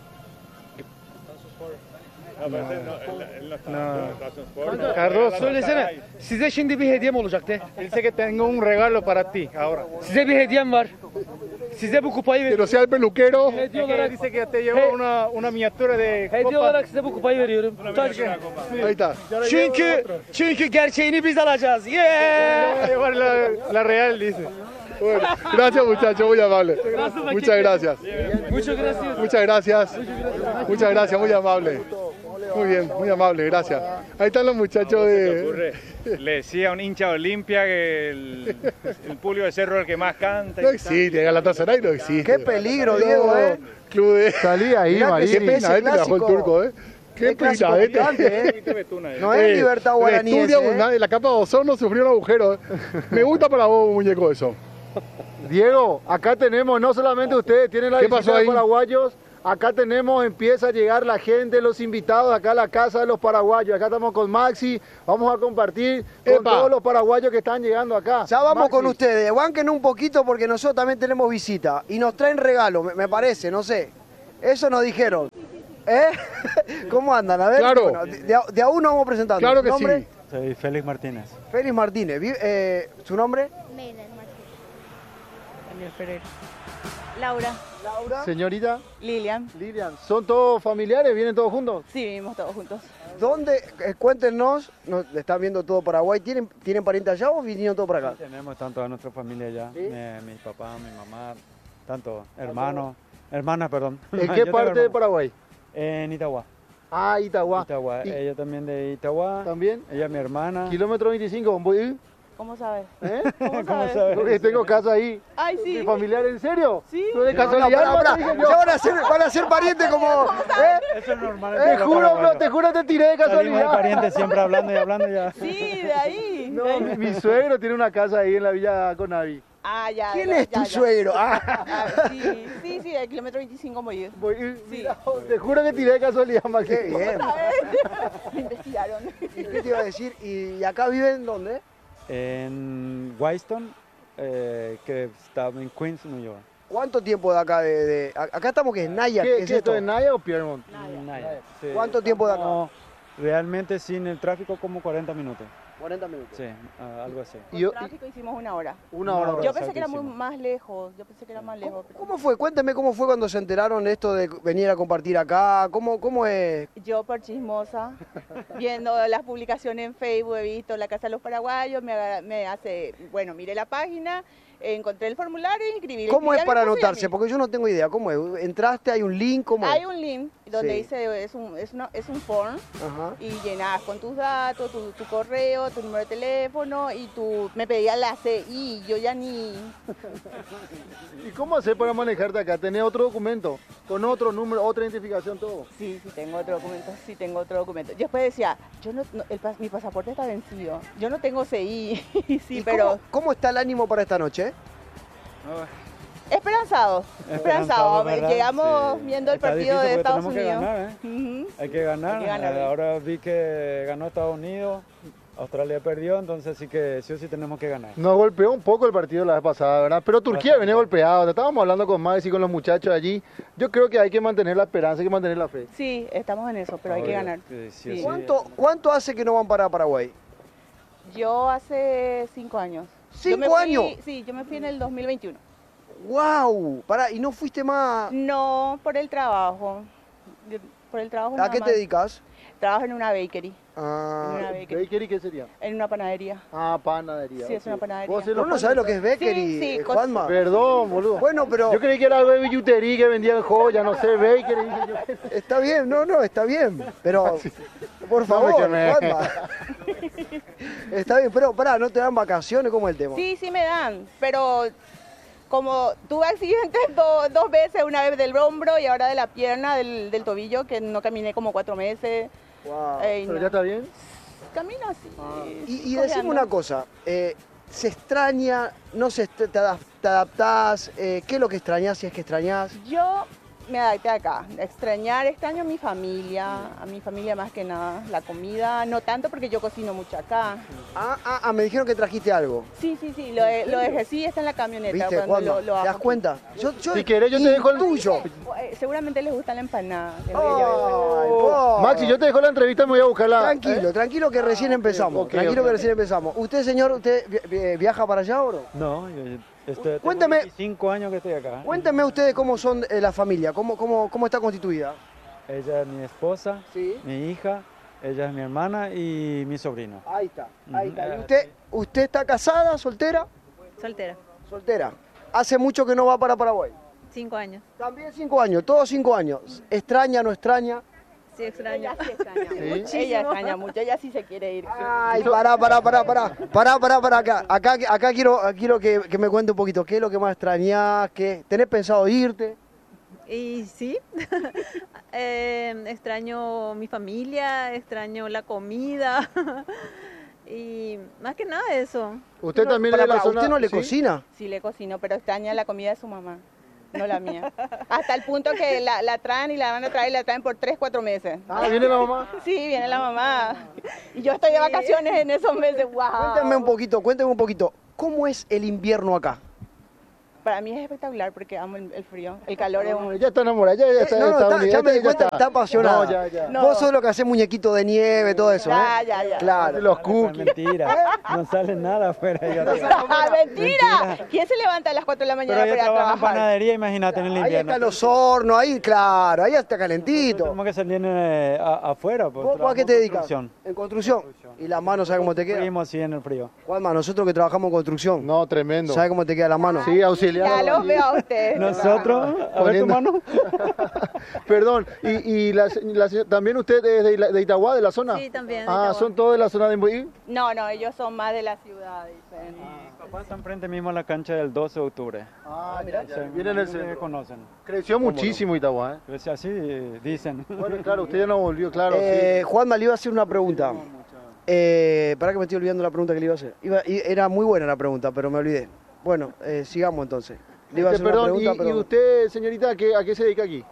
No, pero ese no, él- él no está. No. Transport. Cardoso. Söylesene. Size şimdi bir hediyem olacaktı. Dice que tengo un regalo para ti ahora. Size bir hediyem var. Size bu kupayı Que ver. no sea el peluquero. Hediye Es que olarak, dice que te llevó una, una miniatura de hediye copa. olarak size bu kupayı veriyorum. Taç. Ahí está. Çünkü çünkü gerçeğini biz alacağız. Te voy a Yeah. llevar la, la real, dice. Bueno, gracias muchachos, muy amable. Muchas gracias. Muchas gracias. Muchas gracias. Muchas gracias, muy amable. Muy bien, muy amable, gracias. Ahí están los muchachos de... Ocurre. Le decía a un hincha de Olimpia que el, el Pulio de Cerro es el que más canta. y No que canta. existe, Galatasaray no existe. Qué peligro, Diego, eh. Club de... Salí ahí, Mirá que Marín. Qué Ese pena, eh, que bajó el clásico- turco, eh. Qué Qué clásico pena, picante, eh. eh. Betuna, eh. No es Libertad Guaraní Estudia, ese, eh. la capa de ozono sufrió un agujero. eh. Me gusta para vos, muñeco, eso. Diego, acá tenemos, no solamente ustedes, tienen la ¿Qué visita pasó de ahí? paraguayos, acá tenemos, empieza a llegar la gente, los invitados acá a la casa de los paraguayos. Acá estamos con Maxi, vamos a compartir con Epa. todos los paraguayos que están llegando acá. Ya vamos Maxi. con ustedes, banquen un poquito porque nosotros también tenemos visita y nos traen regalo, me, me parece, no sé. Eso nos dijeron. ¿Eh? ¿Cómo andan? A ver, Claro. bueno, de, a, de a uno vamos presentando. Claro que ¿Nombre? sí. Soy Félix Martínez. Félix Martínez. Vi- eh, ¿Su nombre? Daniel Pereira. Laura. Laura. Señorita. Lilian. Lilian, ¿son todos familiares? ¿Vienen todos juntos? Sí, vivimos todos juntos. ¿Dónde? Eh, cuéntenos, nos están viendo todo Paraguay. ¿Tienen, ¿Tienen pariente allá o vinieron todos para acá? Tenemos tanto a nuestra familia allá, ¿Sí? mi, mi papá, mi mamá, tanto hermanos, hermanas, perdón. ¿En Yo qué tengo parte de hermanos. Paraguay? En Itagua. Ah, Itagua. Itagua. Y- Ella también de Itagua. ¿También? Ella es mi hermana. Kilómetro veinticinco, ¿voy a ir? ¿Cómo sabes? ¿Eh? ¿Cómo ¿Cómo sabes? sabes? Porque tengo casa ahí. Ay, sí. ¿Mi familiar en serio? Sí. ¿No de No, no, casualidad? pará, pará. no te dije yo? Ya van a ser, van a ser parientes como... ¿eh? Eso es normal. Te juro, no, te juro te tiré de Salimos de casualidad. parientes siempre hablando y hablando ya. Sí, de ahí. No, de ahí. mi, mi suegro tiene una casa ahí en la Villa Conavi. Ah, ya. ¿Quién ya, es ya, tu ya. suegro? Ah. Ah, sí, sí, sí, del kilómetro veinticinco voy a ir. Voy, y- Sí. mira, te juro que tiré de casualidad, Maxi. Qué bien. Me investigaron. ¿Y qué te iba a decir? ¿Y acá viven dónde? En Wyston, eh, que está en Queens, New York. ¿Cuánto tiempo de acá? De, de- a- acá estamos que es Naya. ¿Qué, ¿Qué es qué esto esto? es Naya o Piermont? Naya, sí. ¿Cuánto tiempo de acá? No, realmente sin el tráfico como cuarenta minutos. cuarenta minutos. Sí, ah, algo así. Y yo- Con tráfico hicimos una hora. Una hora. Yo pensé que era muy Exactísimo. más lejos. Yo pensé que era más lejos. pero- ¿Cómo fue? Cuénteme cómo fue cuando se enteraron de esto de venir a compartir acá. ¿Cómo, cómo es? Yo por chismosa, viendo las publicaciones en Facebook, he visto la Casa de los Paraguayos, me, agar- me hace, bueno, miré la página, encontré el formulario y inscribí. ¿Cómo Inscribí es a mi para esposo y a anotarse? mí. Porque yo no tengo idea. ¿Cómo es? ¿Entraste? ¿Hay un link? ¿Cómo es? Hay un link donde Sí. dice, es un, es, una, es un form Ajá. y llenas con tus datos, tu, tu correo, tu número de teléfono y tu, me pedía la C I, yo ya ni... ¿Y cómo hacer para manejarte acá? ¿Tenés otro documento? ¿Con otro número, otra identificación, todo? Sí, sí tengo otro documento, sí tengo otro documento. Yo después decía, yo no, no, el, pas- mi pasaporte está vencido, yo no tengo C I, sí, ¿Y pero... cómo, cómo está el ánimo para esta noche? Esperanzado, esperanzado. ¿verdad? Llegamos Sí. viendo el Está partido difícil de porque Estados tenemos que Unidos. ganar, ¿eh? Ujú. Hay que ganar. Hay que ganar. Eh, Ahora vi que ganó Estados Unidos, Australia perdió, entonces sí que sí o sí tenemos que ganar. Nos golpeó un poco el partido la vez pasada, ¿verdad? Pero Turquía viene golpeado. Estábamos hablando con Max y con los muchachos allí. Yo creo que hay que mantener la esperanza, hay que mantener la fe. Sí, estamos en eso, pero hay que Obvio, ganar. sí, sí o Sí. sí. ¿Cuánto, ¿Cuánto hace que no van para Paraguay? Yo hace cinco años. Yo me ¿Cinco fui- años? Sí, yo me fui en el dos mil veintiuno. ¡Wow! Pará, ¿y no fuiste más? No, por el trabajo. Yo- Por el trabajo ¿A nada qué más. te dedicas? Trabajo en una bakery. Ah, en una bakery. ¿Bakery qué sería? En una panadería. Ah, panadería. Sí, es ok. una panadería. ¿Vos hacés ¿No, los no sabes lo que es panes? bakery, Sí, sí, eh, cos- Juanma? Perdón, boludo. Bueno, pero Yo creí que era algo de billutería, que vendían joyas, no sé, bakery. dije yo. está bien, no, no, está bien. Pero, por No me favor, quemé. Juanma. Está bien, pero pará, ¿no te dan vacaciones? ¿Cómo es el tema? Sí, sí me dan, pero como tuve accidentes do- dos veces, una vez del hombro y ahora de la pierna, del, del tobillo, que no caminé como cuatro meses. Wow. Eh, y ¿Pero no. ya está bien? Camino así. Y, y cojeando. decime una cosa, eh, ¿se extraña? ¿No se est- te, adap- te adaptás? Eh, ¿Qué es lo que extrañás si es que extrañás? Yo me adapté acá. Extrañar, extraño a mi familia, a mi familia más que nada. La comida, no tanto porque yo cocino mucho acá. Ah, ah, ah, me dijeron que trajiste algo. Sí, sí, sí, lo, de- lo dejé, sí, está en la camioneta. ¿Viste, cuando Juanma? lo, lo ¿Te das hago. cuenta? Yo, yo Si querés, yo te dejo el tuyo. Eh, Seguramente les gusta la empanada. que Ay, yo- po. Maxi, yo te dejo la entrevista, me voy a buscarla. Tranquilo, tranquilo que recién empezamos. ok, tranquilo ok. que recién empezamos. ¿Usted, señor, usted vi- vi- viaja para allá o no? No, yo, yo estoy, tengo Cuéntame. veinticinco años que estoy acá. Cuéntenme ustedes cómo son eh, la familia, cómo, cómo, cómo está constituida. Ella es mi esposa, Sí. mi hija, ella es mi hermana y mi sobrino. Ahí está, ahí está. Ujú. ¿Y usted, usted está casada, soltera? Soltera. Soltera. ¿Hace mucho que no va para Paraguay? Cinco años. También cinco años, todos cinco años. ¿Extraña, no extraña? Sí, extraña. Ella sí extraña ¿Sí? mucho. Ella extraña mucho, ella sí se quiere ir. Ay, pará, pará, pará, pará. Pará, pará, pará acá. Acá, acá quiero, quiero que, que me cuente un poquito. ¿Qué es lo que más extrañás? ¿Qué? ¿Tenés pensado irte? Y sí, eh, extraño mi familia, extraño la comida Y más que nada eso. ¿Usted No, también para, es de la para, zona? ¿usted no le ¿sí? cocina? Sí, le cocino, pero extraña la comida de su mamá, no la mía. Hasta el punto que la, la traen y la van a traer y la traen por tres, cuatro meses. Ah, ¿viene la mamá? Sí, viene la mamá. Y yo estoy de vacaciones en esos meses, wow. Cuéntame un poquito, cuéntame un poquito, ¿cómo es el invierno acá? Para mí es espectacular porque amo el, el frío, el calor es un... Ya está enamorada, ya, ya está. Eh, no, no, está está- unida, ya me di ya cuenta, está apasionada. No, ya, ya. No. Vos sos lo que haces muñequito de nieve, todo eso, Ya, ¿eh? ya, ya. Claro. Los cookies. Mentira, no sale nada afuera. ahí arriba. ¡Ah, mentira! ¿Quién se levanta a las cuatro de la Pero mañana ella para ir a trabaja en trabajar? panadería, imagínate en el Ahí invierno. están los hornos, ahí, claro, ahí está calentito. Tenemos que salir eh, a- afuera. Pues, ¿Vos, vos a qué te dedicas? construcción. En construcción. ¿Y las manos, sabes cómo te quedan? Primo, sí, en el frío. Juanma, nosotros que trabajamos en construcción, No, tremendo. ¿sabes cómo te queda la mano? Sí, auxiliar. Ya los veo a ustedes. Nosotros, a ver tu Poniendo- mano. Perdón, y, y la- la- también usted es de, la- de Itagua, de la zona. Sí, también. de Ah, Itagua. son todos de la zona de Imbuí. No, no, ellos son más de la ciudad, dicen. Papá está enfrente mismo a la cancha del doce de octubre. Ah, mira, Se- viene en el se centro. conocen. Creció muchísimo Itagua, ¿eh? Pues así dicen. Bueno, claro, usted ya no volvió, claro. Eh, Juanma, le iba a hacer una pregunta. Eh, para que me estoy olvidando la pregunta que le iba a hacer. Iba- y era muy buena la pregunta, pero me olvidé. Bueno, eh, sigamos entonces. Le iba a Este, hacer una perdón, pregunta, y, y pero... usted, señorita, ¿a qué, a qué se dedica aquí?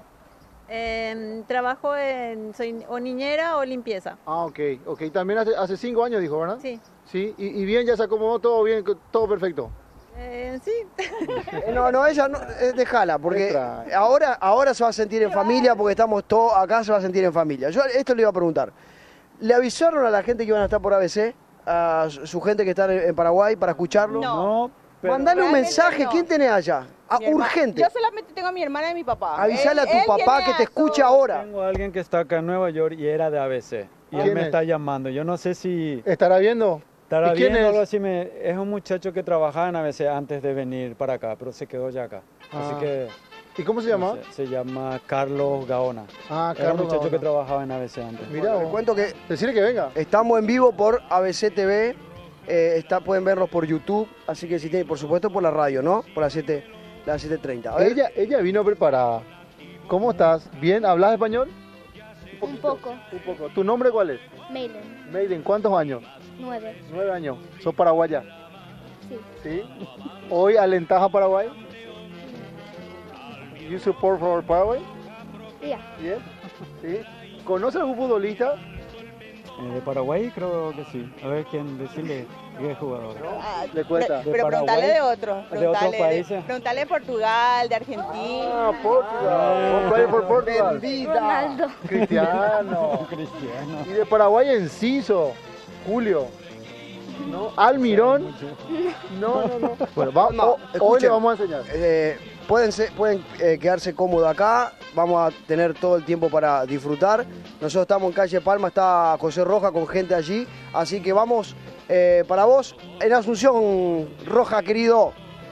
Em, trabajo en, soy o niñera o limpieza. Ah, ok, ok. También hace, hace cinco años, dijo, ¿verdad? Sí. Sí, y, y bien, ya se acomodó todo bien, todo perfecto. Eh, sí. Eh, No, no, ella no, eh, déjala, porque Extra. ahora, ahora se va a sentir en familia, porque estamos todos acá, se va a sentir en familia. Yo esto le iba a preguntar. ¿Le avisaron a la gente que iban a estar por A B C, a su su gente que está en en Paraguay, para escucharlo? No, pero Mandale un Realmente mensaje, no. ¿quién tenés allá? Ah, Mi herma- urgente. Yo solamente tengo a mi hermana y a mi papá. Avisale Él- a tu él papá tiene que te a su- escuche ahora. tengo a alguien que está acá en Nueva York y era de A B C. Y ¿Quién él me es? está llamando. Yo no sé si ¿Estará viendo? estará ¿Y quién bien o es? algo así. Me, es un muchacho que trabajaba en A B C antes de venir para acá, pero se quedó ya acá. Ah. Así que ¿Y cómo se no llama? sé, se llama Carlos Gaona. Ah, Era un Carlos muchacho Gaona. que trabajaba en A B C antes. Mirá, Bueno, les vos. cuento que Decirle que venga. estamos en vivo por A B C T V, eh, está, pueden verlos por YouTube, así que si tienen, por supuesto por la radio, ¿no? Por las siete, las siete treinta. A ver, Ella, ella vino preparada. ¿Cómo estás? ¿Bien? ¿Hablas español? Un poco. Un poco. ¿Tu nombre cuál es? Maiden. Maiden, ¿cuántos años? Nueve. Nueve años. ¿Sos paraguaya? Sí. ¿Sí? ¿Hoy alentás a Paraguay? You support for Paraguay? Ya. Bien. ¿Sí? ¿Conoces a algún futbolista? Eh, de Paraguay creo que sí. A ver quién decirle qué jugador. Ah, Le cuesta. Pero, ¿De pero preguntale Paraguay? de otros. ¿De otros Preguntale de, países? preguntale de Portugal, de Argentina. Ah, Portugal. One player for Portugal. Ronaldo. Cristiano. Cristiano. Y de Paraguay Enciso. Julio. ¿No? Almirón. No, no, no. Bueno, va- No, o- hoy le escuchen. vamos a enseñar. eh, pueden ser- pueden eh, quedarse cómodos acá, vamos a tener todo el tiempo para disfrutar. Nosotros estamos en calle Palma, está José Roja con gente allí, así que vamos eh, para vos en Asunción, Roja querido.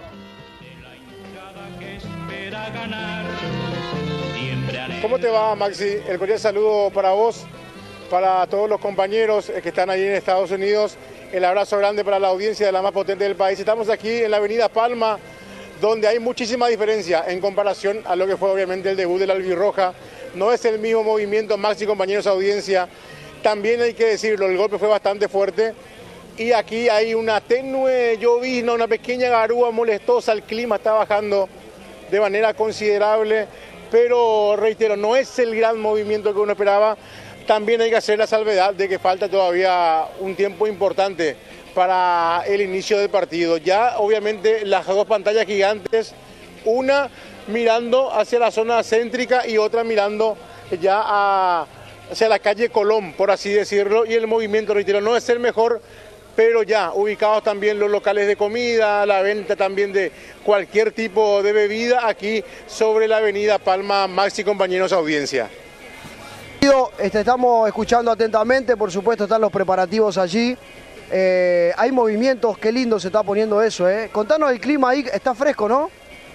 ¿Cómo te va, Maxi? El cordial saludo para vos, para todos los compañeros que están ahí en Estados Unidos. El abrazo grande para la audiencia de la más potente del país. Estamos aquí en la avenida Palma, donde hay muchísima diferencia en comparación a lo que fue obviamente el debut del Albirroja. No es el mismo movimiento, Maxi, compañeros, audiencia. También hay que decirlo, el golpe fue bastante fuerte. Y aquí hay una tenue llovizna, una pequeña garúa molestosa, el clima está bajando de manera considerable, pero reitero, no es el gran movimiento que uno esperaba. También hay que hacer la salvedad de que falta todavía un tiempo importante para el inicio del partido. Ya obviamente las dos pantallas gigantes, una mirando hacia la zona céntrica y otra mirando ya a, hacia la calle Colón, por así decirlo, y el movimiento, reitero, no es el mejor, pero ya ubicados también los locales de comida, la venta también de cualquier tipo de bebida aquí sobre la avenida Palma. Maxi, compañeros, audiencia. Este, estamos escuchando atentamente, por supuesto están los preparativos allí. Eh, hay movimientos, qué lindo se está poniendo eso, ¿eh? Contanos el clima ahí, está fresco, ¿no?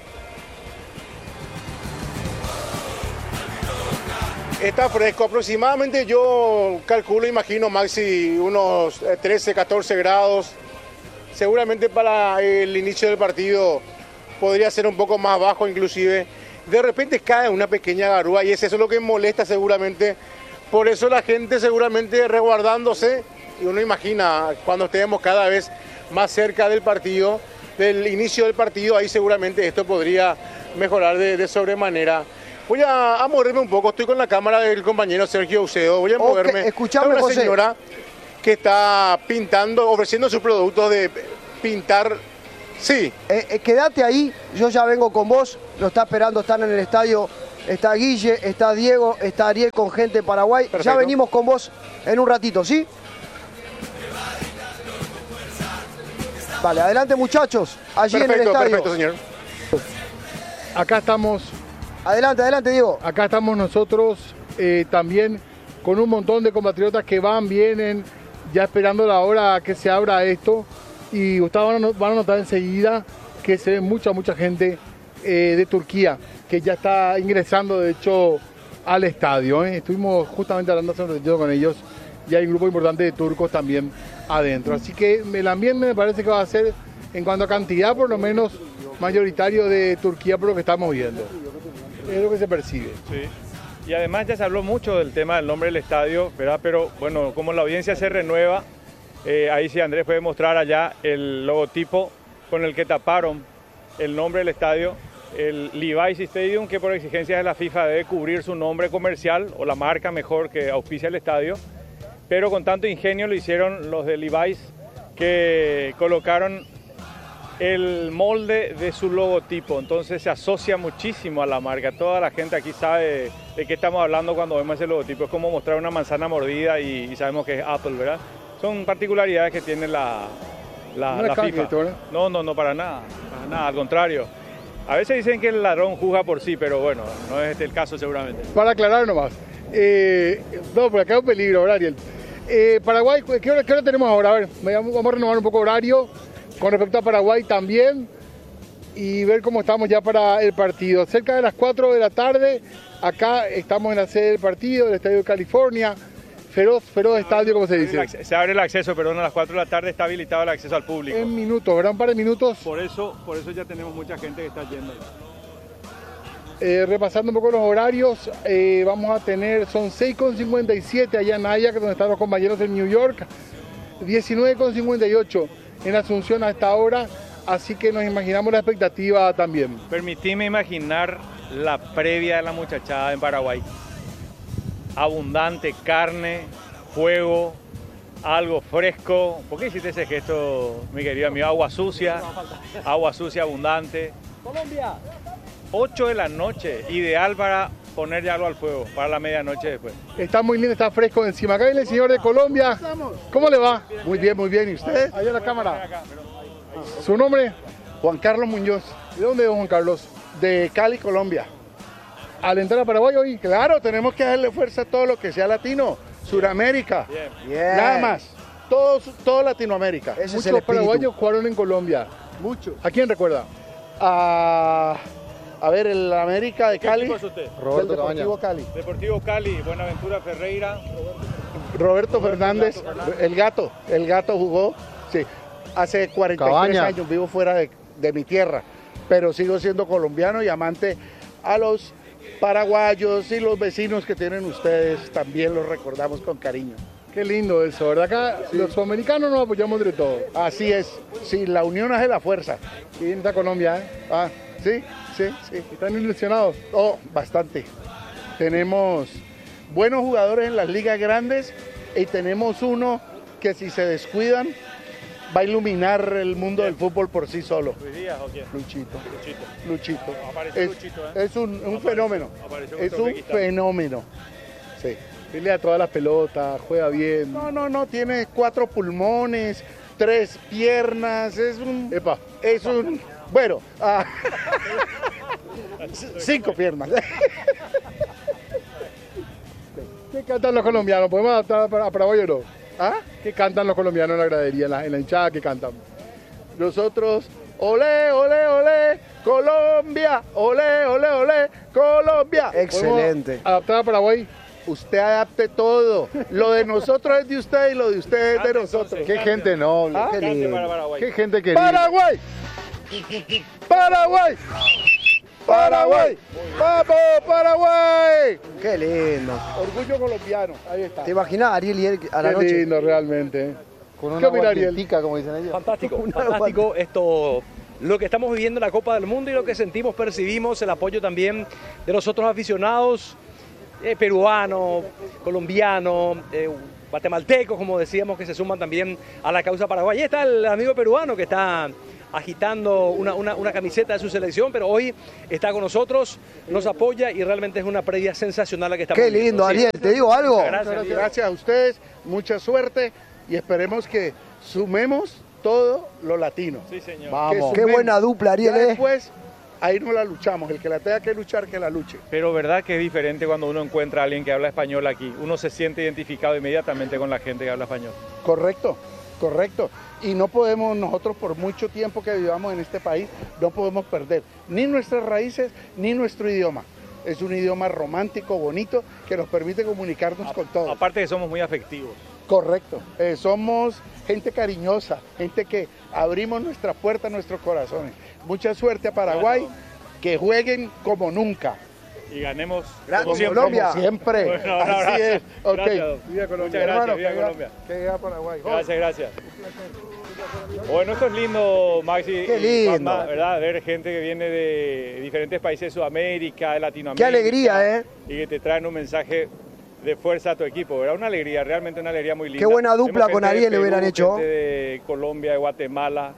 Está fresco, aproximadamente yo calculo, imagino, Maxi, unos trece, catorce grados. Seguramente para el inicio del partido podría ser un poco más bajo inclusive. De repente cae una pequeña garúa y es eso lo que molesta seguramente. Por eso la gente seguramente resguardándose y uno imagina cuando estemos cada vez más cerca del partido, del inicio del partido, ahí seguramente esto podría mejorar de, de sobremanera. Voy a, a moverme un poco, estoy con la cámara del compañero Sergio Ucedo, voy a moverme. Okay, escuchame, Hay una José. señora que está pintando, ofreciendo sus productos de pintar. Sí. Eh, eh, quédate ahí, yo ya vengo con vos, lo está esperando, están en el estadio, está Guille, está Diego, está Ariel con gente de Paraguay. Perfecto. Ya venimos con vos en un ratito, ¿sí? Vale, adelante muchachos, allí Perfecto, en el estadio. perfecto, señor. Acá estamos. Adelante, adelante, Diego. Acá estamos nosotros eh, también con un montón de compatriotas que van, vienen, ya esperando la hora que se abra esto. Y ustedes van a, van a notar enseguida que se ve mucha, mucha gente eh, de Turquía que ya está ingresando, de hecho, al estadio. ¿eh? Estuvimos justamente hablando hace un ratito con ellos y hay un grupo importante de turcos también adentro. Así que el ambiente me parece que va a ser, en cuanto a cantidad, por lo menos mayoritario de Turquía por lo que estamos viendo. Es lo que se percibe. Sí. Y además ya se habló mucho del tema del nombre del estadio, ¿verdad? Pero bueno, como la audiencia se renueva, eh, ahí sí Andrés puede mostrar allá el logotipo con el que taparon el nombre del estadio, el Levi's Stadium, que por exigencias de la FIFA debe cubrir su nombre comercial o la marca mejor que auspicia el estadio, pero con tanto ingenio lo hicieron los de Levi's que colocaron el molde de su logotipo, entonces se asocia muchísimo a la marca. Toda la gente aquí sabe de qué estamos hablando cuando vemos ese logotipo. Es como mostrar una manzana mordida y, y sabemos que es Apple, ¿verdad? Son particularidades que tiene la, la, no la es FIFA. esto, ¿verdad? No, no, no, para nada, para nada, al contrario. A veces dicen que el ladrón juzga por sí, pero bueno, no es este el caso seguramente. Para aclarar nomás. Eh, no, por acá hay un peligro, ¿verdad, Ariel? Eh, Paraguay, ¿qué hora, ¿qué hora tenemos ahora? A ver, vamos a renovar un poco horario con respecto a Paraguay también y ver cómo estamos ya para el partido. Cerca de las cuatro de la tarde, acá estamos en la sede del partido, del Estadio de California, feroz, feroz estadio, como se dice. Se abre el acceso, perdón, a las cuatro de la tarde está habilitado el acceso al público. En minutos, ¿verdad? Un par de minutos. Por eso, por eso ya tenemos mucha gente que está yendo. Eh, repasando un poco los horarios, eh, vamos a tener, son seis con cincuenta y siete allá en Naya, donde están los compañeros en New York, diecinueve con cincuenta y ocho en Asunción a esta hora, así que nos imaginamos la expectativa también. Permitime imaginar la previa de la muchachada en Paraguay. Abundante carne, fuego, algo fresco. ¿Por qué hiciste ese gesto, mi querido amigo? Agua sucia, agua sucia abundante. Colombia. ocho de la noche, ideal para poner ya algo al fuego, para la medianoche después. Está muy lindo, está fresco encima. Acá viene el señor de Colombia. ¿Cómo le va? Muy bien, muy bien. ¿Y usted? Ahí en la cámara. ¿Su nombre? Juan Carlos Muñoz. ¿De dónde es Juan Carlos? De Cali, Colombia. ¿Al entrar a Paraguay hoy? Claro, tenemos que darle fuerza a todo lo que sea latino. Suramérica. Bien. Bien. Nada más. Todo, todo Latinoamérica. Ese es el Muchos espíritu. paraguayos jugaron en Colombia. Muchos. ¿A quién recuerda? A, a ver, el América de ¿Qué Cali. equipo es usted? Roberto Deportivo Cali. Deportivo Cali, Buenaventura Ferreira. Roberto Fernández, el gato. El gato jugó, sí. Hace cuarenta y tres Cabaña. años vivo fuera de, de mi tierra, pero sigo siendo colombiano y amante a los paraguayos y los vecinos que tienen ustedes, también los recordamos con cariño. Qué lindo eso, ¿verdad? Acá los sudamericanos nos apoyamos entre todos. Así es, sí, la unión hace la fuerza. Y viene esta Colombia, ¿eh? Ah, sí, sí, sí. ¿Están ilusionados? Oh, bastante. Tenemos buenos jugadores en las ligas grandes y tenemos uno que si se descuidan va a iluminar el mundo del fútbol por sí solo. ¿Luis Díaz o quién? Luchito. Luchito. Luchito. Apareció Es, Luchito, ¿eh? es un, un Apareció- fenómeno. apareció Es contra un Uzbekistán. fenómeno. Sí. Pelea todas las pelotas, juega bien. No, no, no, tiene cuatro pulmones, tres piernas, es un... Epa. Es un... Bueno, ah, cinco piernas. ¿Qué cantan los colombianos? ¿Podemos adaptar a a Paraguay o no? ¿Ah? ¿Qué cantan los colombianos en la gradería, en la, en la hinchada? ¿Qué cantan? Nosotros, olé, olé, olé, Colombia, olé, olé, olé, Colombia. Excelente. ¿Podemos adaptar a Paraguay? Usted adapte todo. Lo de nosotros es de usted y lo de usted es de nosotros. Qué gente noble. ¿Ah? Cante para Paraguay. Qué gente querida. Paraguay. Paraguay. Paraguay. ¡Vamos, Paraguay! Qué lindo. Orgullo colombiano, ahí está. ¿Te imaginas Ariel y él a la Qué noche? lindo, realmente. Con ¿Qué una opina Ariel? guardientica, como dicen ellos. Fantástico, fantástico esto, lo que estamos viviendo en la Copa del Mundo y lo que sentimos, percibimos, el apoyo también de los otros aficionados, eh, peruanos, colombianos, eh, guatemaltecos, como decíamos, que se suman también a la causa paraguaya. Ahí está el amigo peruano que está agitando una, una, una camiseta de su selección, pero hoy está con nosotros, nos apoya y realmente es una previa sensacional la que estamos Qué lindo, viendo. Ariel, ¿te digo algo? Gracias, gracias a ustedes, mucha suerte y esperemos que sumemos todo lo latino. Sí, señor. Vamos. Qué buena dupla, Ariel. Ya ¿eh? después, ahí no la luchamos. El que la tenga que luchar, que la luche. Pero verdad que es diferente cuando uno encuentra a alguien que habla español aquí. Uno se siente identificado inmediatamente con la gente que habla español. Correcto, correcto. Y no podemos, nosotros por mucho tiempo que vivamos en este país, no podemos perder ni nuestras raíces ni nuestro idioma. Es un idioma romántico, bonito, que nos permite comunicarnos con todos. Aparte que somos muy afectivos. Correcto. Eh, somos gente cariñosa, gente que abrimos nuestra puerta a nuestros corazones. Mucha suerte a Paraguay, que jueguen como nunca. Y ganemos Gracias, como siempre. Colombia. Como siempre. Bueno, un Así abrazo. es. Ok. Gracias. Viva Colombia. Muchas gracias, Hermano, viva que viva- Colombia. Que viva Paraguay. Gracias, gracias. Bueno, esto es lindo, Maxi. Qué y lindo. Juanma, ¿verdad? Ver gente que viene de diferentes países de Sudamérica, de Latinoamérica. Qué alegría, ¿eh? Y que te traen un mensaje de fuerza a tu equipo, ¿verdad? Una alegría, realmente una alegría muy linda. Qué buena dupla Vemos con gente de Ariel le hubieran Perú, hecho. gente de Colombia, de Guatemala.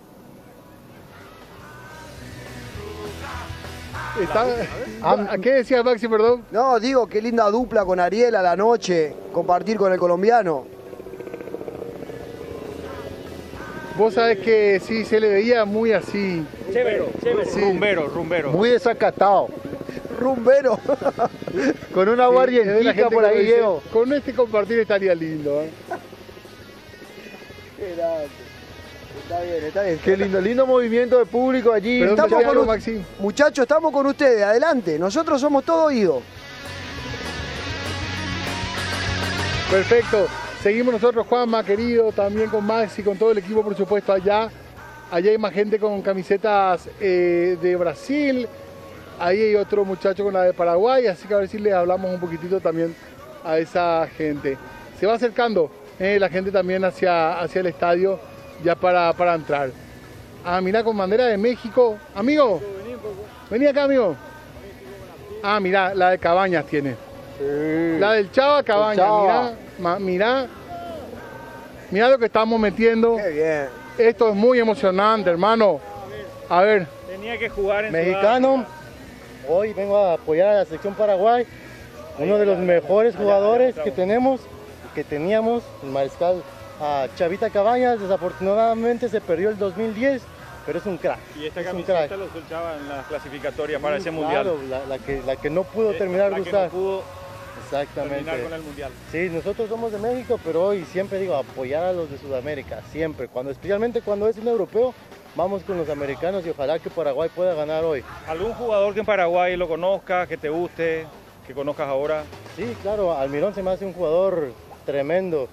Está- ¿A qué decía Maxi, perdón? No, digo, qué linda dupla con Ariel a la noche, compartir con el colombiano. Vos sabés que sí, se le veía muy así. Chévere, chévere. Sí. Rumbero, rumbero. Muy desacatado. Rumbero. Con una Sí, es de la guardientica gente por que ahí, dice, Diego. Con este compartir estaría lindo. ¿eh? Qué grande. Está bien, está bien. Qué lindo, lindo movimiento de público allí. Perdón, Estamos decía con algo, u- Maxi. Muchachos, estamos con ustedes, adelante. Nosotros somos todo oídos. Perfecto. Seguimos nosotros, Juanma, querido, también con Maxi, con todo el equipo, por supuesto, allá. Allá hay más gente con camisetas eh, de Brasil. Ahí hay otro muchacho con la de Paraguay, así que a ver si le hablamos un poquitito también a esa gente. Se va acercando eh, la gente también hacia, hacia el estadio ya para, para entrar. Ah, mira, con bandera de México. Amigo, vení acá, amigo. Ah, mira, la de Cabañas tiene. La del Chava Cabañas, Chava. mira, ma- mira, mira lo que estamos metiendo. Qué bien. Esto es muy emocionante, hermano. A ver, Tenía que jugar en Mexicano, hoy vengo a apoyar a la selección Paraguay, uno de los mejores jugadores que tenemos, que teníamos, el mariscal a Chavita Cabañas, desafortunadamente se perdió el dos mil diez, pero es un crack. Y esta es un camiseta crack. lo usaba en las clasificatorias para ese Sí, mundial. claro, la, la que, la que no pudo Eh, terminar la de que usar. no pudo Exactamente. terminar con el mundial. Sí, nosotros somos de México, pero hoy siempre digo apoyar a los de Sudamérica, siempre. Cuando, especialmente cuando es un europeo, vamos con los americanos y ojalá que Paraguay pueda ganar hoy. ¿Algún jugador que en Paraguay lo conozca, que te guste, que conozcas ahora? Sí, claro, Almirón se me hace un jugador tremendo.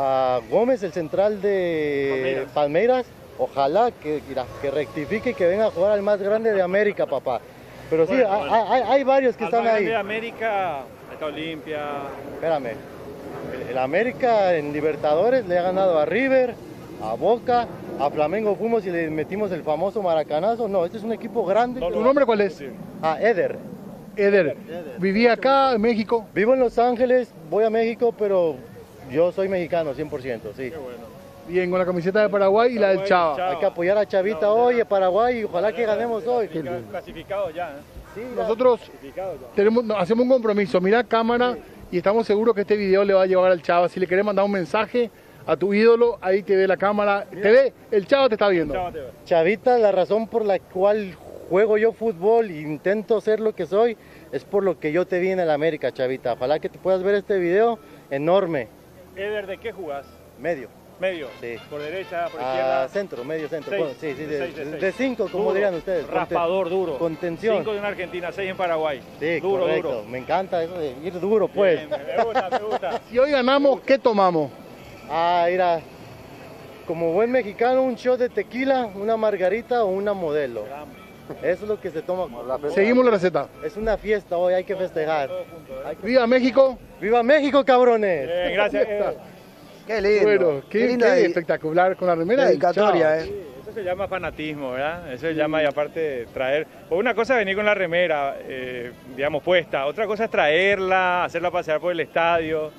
A Gómez, el central de Palmeiras. Palmeiras, ojalá que, que rectifique y que venga a jugar al más grande de América, papá. Pero sí, Bueno, hay, bueno. hay- hay varios que Al están más ahí. grande de América, está Olimpia. Espérame, el, el América en Libertadores le ha ganado a River, a Boca, a Flamengo fuimos y le metimos el famoso maracanazo. No, este es un equipo grande. ¿tu nombre cuál es? A Eder. Eder. Viví acá en México. Vivo en Los Ángeles, voy a México, pero yo soy mexicano cien por ciento, sí. Bien, con la camiseta de Paraguay y la del Chava. Hay que apoyar a Chavita hoy, a Paraguay, y ojalá que ganemos hoy. Clasificado ya. ¿eh? Nosotros tenemos, no, hacemos un compromiso, mira cámara y estamos seguros que este video le va a llevar al Chava. Si le querés mandar un mensaje a tu ídolo, ahí te ve la cámara, te ve, el Chava te está viendo. Chavita, la razón por la cual juego yo fútbol e intento ser lo que soy, es por lo que yo te vi en el América, Chavita. Ojalá que te puedas ver este video enorme. Eder, ¿de qué jugás? Medio. Medio. Sí. Por derecha, por Ah, izquierda. centro, medio centro. Seis. Bueno, sí, sí, de, Seis, de seis. de cinco, como Duro. dirían ustedes. Raspador, duro. Contención. Cinco en Argentina, seis en Paraguay. Sí, duro, correcto. duro. Me encanta eso de ir duro, pues. Bien, me gusta, me gusta. Si hoy ganamos, ¿qué tomamos? Ah, mira, como buen mexicano, un shot de tequila, una margarita o una modelo. Eso es lo que se toma. Seguimos la receta. Es una fiesta hoy, hay que festejar. Hay que... ¡Viva México! ¡Viva México, cabrones! Bien, gracias. Qué lindo. Bueno, qué, Qué linda qué de- espectacular con la remera del dedicatoria, Chavo. eh. Eso se llama fanatismo, ¿verdad? Eso se llama, y aparte, traer... Pues una cosa es venir con la remera, eh, digamos, puesta. Otra cosa es traerla, hacerla pasear por el estadio.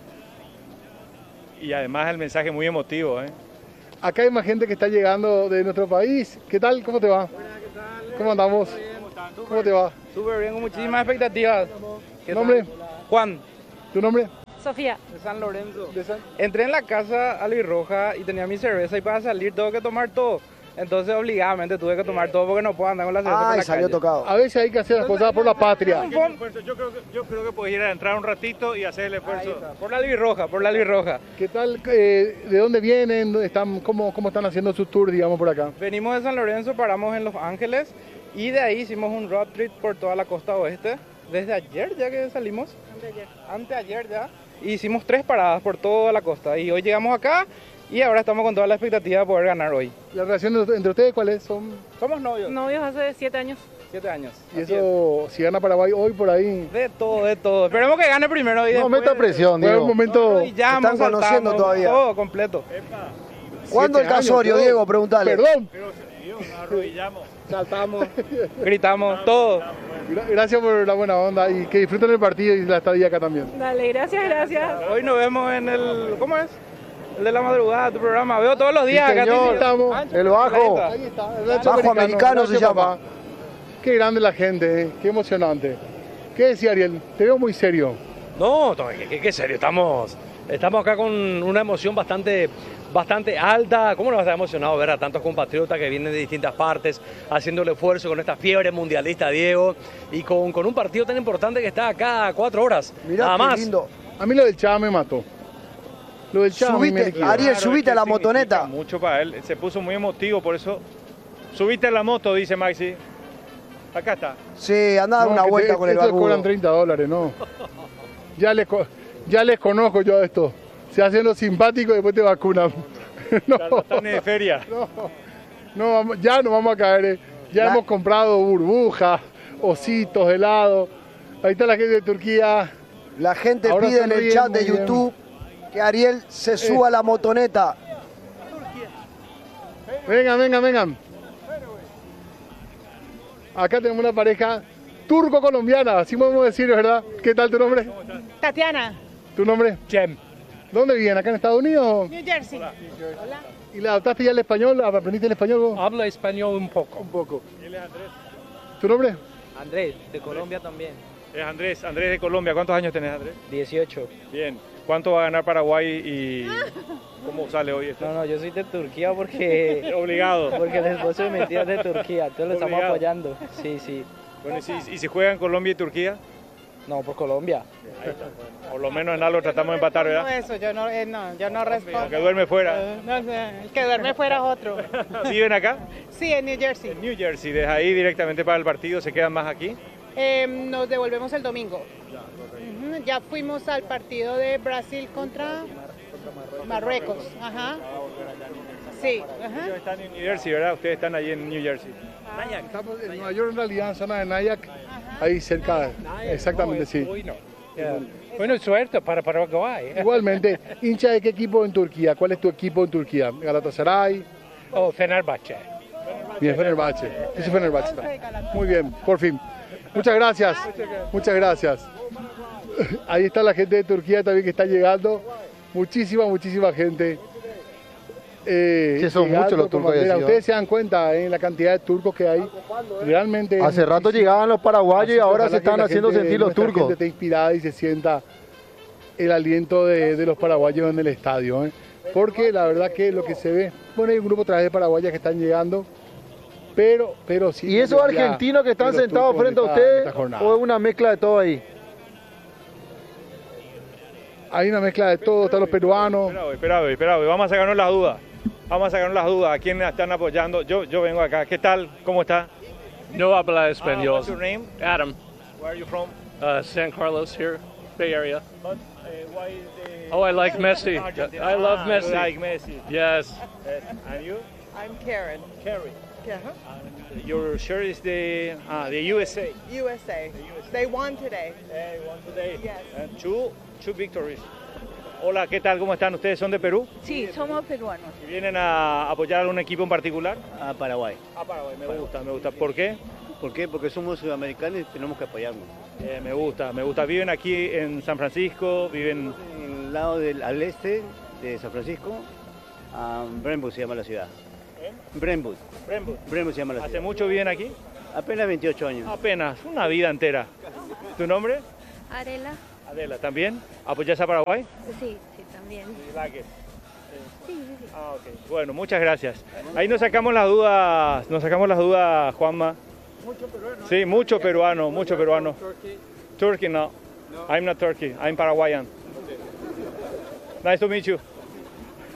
Y además el mensaje muy emotivo, ¿eh? Acá hay más gente que está llegando de nuestro país. ¿Qué tal? ¿Cómo te va? ¿Cómo andamos? ¿Cómo te va? Súper bien, con muchísimas expectativas. ¿Qué ¿Nombre? tal? Juan. ¿Tu nombre? Sofía. De San Lorenzo. ¿De San? Entré en la casa albirroja y tenía mi cerveza y para salir tengo que tomar todo. Entonces obligadamente tuve que tomar todo porque no puedo andar con la cerveza por Ay, la salió calle. tocado. A veces hay que hacer las cosas por la patria. Yo creo, que, yo creo que puedes ir a entrar un ratito y hacer el esfuerzo. Por la albirroja, por la albirroja. ¿Qué tal? Eh, ¿De dónde vienen? ¿Dónde están? ¿Cómo, ¿Cómo están haciendo su tour, digamos, por acá? Venimos de San Lorenzo, paramos en Los Ángeles y de ahí hicimos un road trip por toda la costa oeste. Desde ayer ya que salimos. Anteayer. Anteayer ya. Y hicimos tres paradas por toda la costa. Y hoy llegamos acá y ahora estamos con toda la expectativa de poder ganar hoy. ¿La relación entre ustedes cuáles son? Somos novios. Novios hace siete años. Siete años. Y eso, si gana Paraguay hoy por ahí. De todo, de todo. Esperemos que gane primero y No después... meta presión, Fue Diego. un momento. Y ya Están conociendo todavía. Todo completo. ¿Cuándo el Siete años, casorio, todo. Diego? Preguntale. Perdón. Arrodillamos. Saltamos, gritamos, todo. Gra- Gracias por la buena onda y que disfruten el partido y la estadía acá también. Dale, gracias, gracias. Hoy nos vemos en el... ¿Cómo es? El de la madrugada, tu programa. Veo todos los días Sí, acá. señor, Titi. estamos. Ancho, El bajo. clarita. Ahí está, el rancho Bajo americano se Gracias, llama. papá. Qué grande la gente, eh. Qué emocionante. ¿Qué decía Ariel? Te veo muy serio. No, no, qué, qué- qué serio, estamos, estamos acá con una emoción bastante, bastante alta. ¿Cómo nos está emocionado ver a tantos compatriotas que vienen de distintas partes haciendo el esfuerzo con esta fiebre mundialista, Diego, y con, con un partido tan importante que está acá a cuatro horas? Mirá nada qué más. lindo. A mí lo del Chava me mató. Lo del Chava a mí me Subite, liquidó. Ariel, Claro, subite es que a la significa motoneta. Mucho para él, se puso muy emotivo, por eso. Subiste a la moto, dice Maxi. Acá está. Sí, anda a dar No, una que vuelta te- con el estos cobran barbudo. treinta dólares, no. Ya les, co- ya les conozco yo a esto. Se hacen los simpáticos y después te vacunan. No, Están de feria. no, no vamos- ya no vamos a caer. eh. Ya La- hemos comprado burbujas, ositos, helados. Ahí está la gente de Turquía. La gente Ahora pide en el sonríen, chat de muy bien. YouTube que Ariel se suba a la motoneta. Vengan, vengan, vengan. Acá tenemos una pareja turco-colombiana, así podemos decir, ¿verdad? ¿Qué tal tu nombre? Tatiana, ¿Tu nombre? Chem. ¿Dónde viven? ¿Acá en Estados Unidos? New Jersey. ¿Y le adaptaste ya el español? ¿Aprendiste el español vos? Hablo español un poco. Un poco. ¿Tu nombre? Andrés, de Colombia también. Es Andrés, Andrés de Colombia. ¿Cuántos años tenés, Andrés? dieciocho. Bien. ¿Cuánto va a ganar Paraguay y cómo sale hoy esto? No, no, yo soy de Turquía porque... Obligado. Porque el esposo de mi tía es de Turquía, entonces lo estamos Obligado. apoyando. Sí, sí. Bueno, ¿y si, y si juegan Colombia y Turquía? No, por Colombia. Por lo menos en algo tratamos de empatar, No, ¿verdad? eso, yo no, eh, no, yo no respondo. Que duerme fuera. Eh, No sé, el que duerme fuera es otro. ¿Viven acá? Sí, en New Jersey. En New Jersey. Desde ahí directamente para el partido, ¿se quedan más aquí? Eh, nos devolvemos el domingo. Ujú, ya fuimos al partido de Brasil contra Marruecos. Ajá. Sí, ajá. Ellos están en New Jersey, ¿verdad? Ustedes están allí en New Jersey. Estamos en Nueva York, en realidad, en zona de Nyack, ahí cerca. Exactamente, sí. Bueno, suerte para Paraguay. Igualmente, hincha de qué equipo en Turquía? ¿Cuál es tu equipo en Turquía? Galatasaray. Oh, Fenerbahce. Bien, Fenerbahce. Ese Fenerbahce está. Muy bien, por fin. Muchas gracias. Muchas gracias. Ahí está la gente de Turquía también que está llegando. Muchísima, muchísima gente. Eh, Sí, son llegando muchos los con turcos bandera. ahí, ¿sí, Ustedes se dan cuenta en la cantidad de turcos que hay. Realmente. Hace rato llegaban los paraguayos Así y que ahora ojalá se que están la haciendo gente, sentir los nuestra turcos. gente esté inspirada y se sienta el aliento de, de los paraguayos en el estadio, ¿eh? Porque la verdad que lo que se ve, bueno, hay un grupo otra vez de paraguayas que están llegando, pero, pero sí. ¿Y esos ya argentinos que están de los sentados turcos frente a en esta- ustedes en esta jornada. o es una mezcla de todo ahí? Hay una mezcla de todo, están los peruanos. Esperado, esperado, esperado. Vamos a sacarnos las dudas. Vamos a sacarnos las dudas. ¿A quién están apoyando? Yo, yo vengo acá. ¿Qué tal? ¿Cómo está? No habla Ah, español. what's your name? Adam. Where are you from? Uh, San Carlos here, Bay Area. But, uh, why the... Oh, I like Messi. Argentina. I love Ah, Messi. you like Messi. Yes. Yes. And you? I'm Karen. Carrie. Uh-huh. Your shirt is the ah, the U S A. U S A. They won today. They won today. Yes. And two, two victories. Hola, ¿qué tal? ¿Cómo están? ¿Ustedes son de Perú? Sí, somos peruanos. ¿Y vienen a apoyar a algún equipo en particular? A Paraguay. A Paraguay, me gusta, me gusta. ¿Por qué? ¿Por qué? Porque somos sudamericanos y tenemos que apoyarnos. Eh, me gusta, me gusta. ¿Viven aquí en San Francisco? ¿Viven en el lado del al este de San Francisco? Um, Brentwood se llama la ciudad. ¿Eh? Brentwood. Brentwood. Brentwood se llama la ciudad. ¿Hace mucho viven aquí? Apenas veintiocho años. Apenas, una vida entera. ¿Tu nombre? Arela. Adela, ¿también? ¿Apoyás a Paraguay? Sí, sí, también. Like it. Sí, sí, sí. Ah, okay. Bueno, muchas gracias. Ahí nos sacamos las dudas, nos sacamos las dudas, Juanma. Mucho peruano. Sí, mucho peruano, mucho peruano. Turkey. Turkey, no. I'm not Turkey, I'm Paraguayan. Nice to meet you.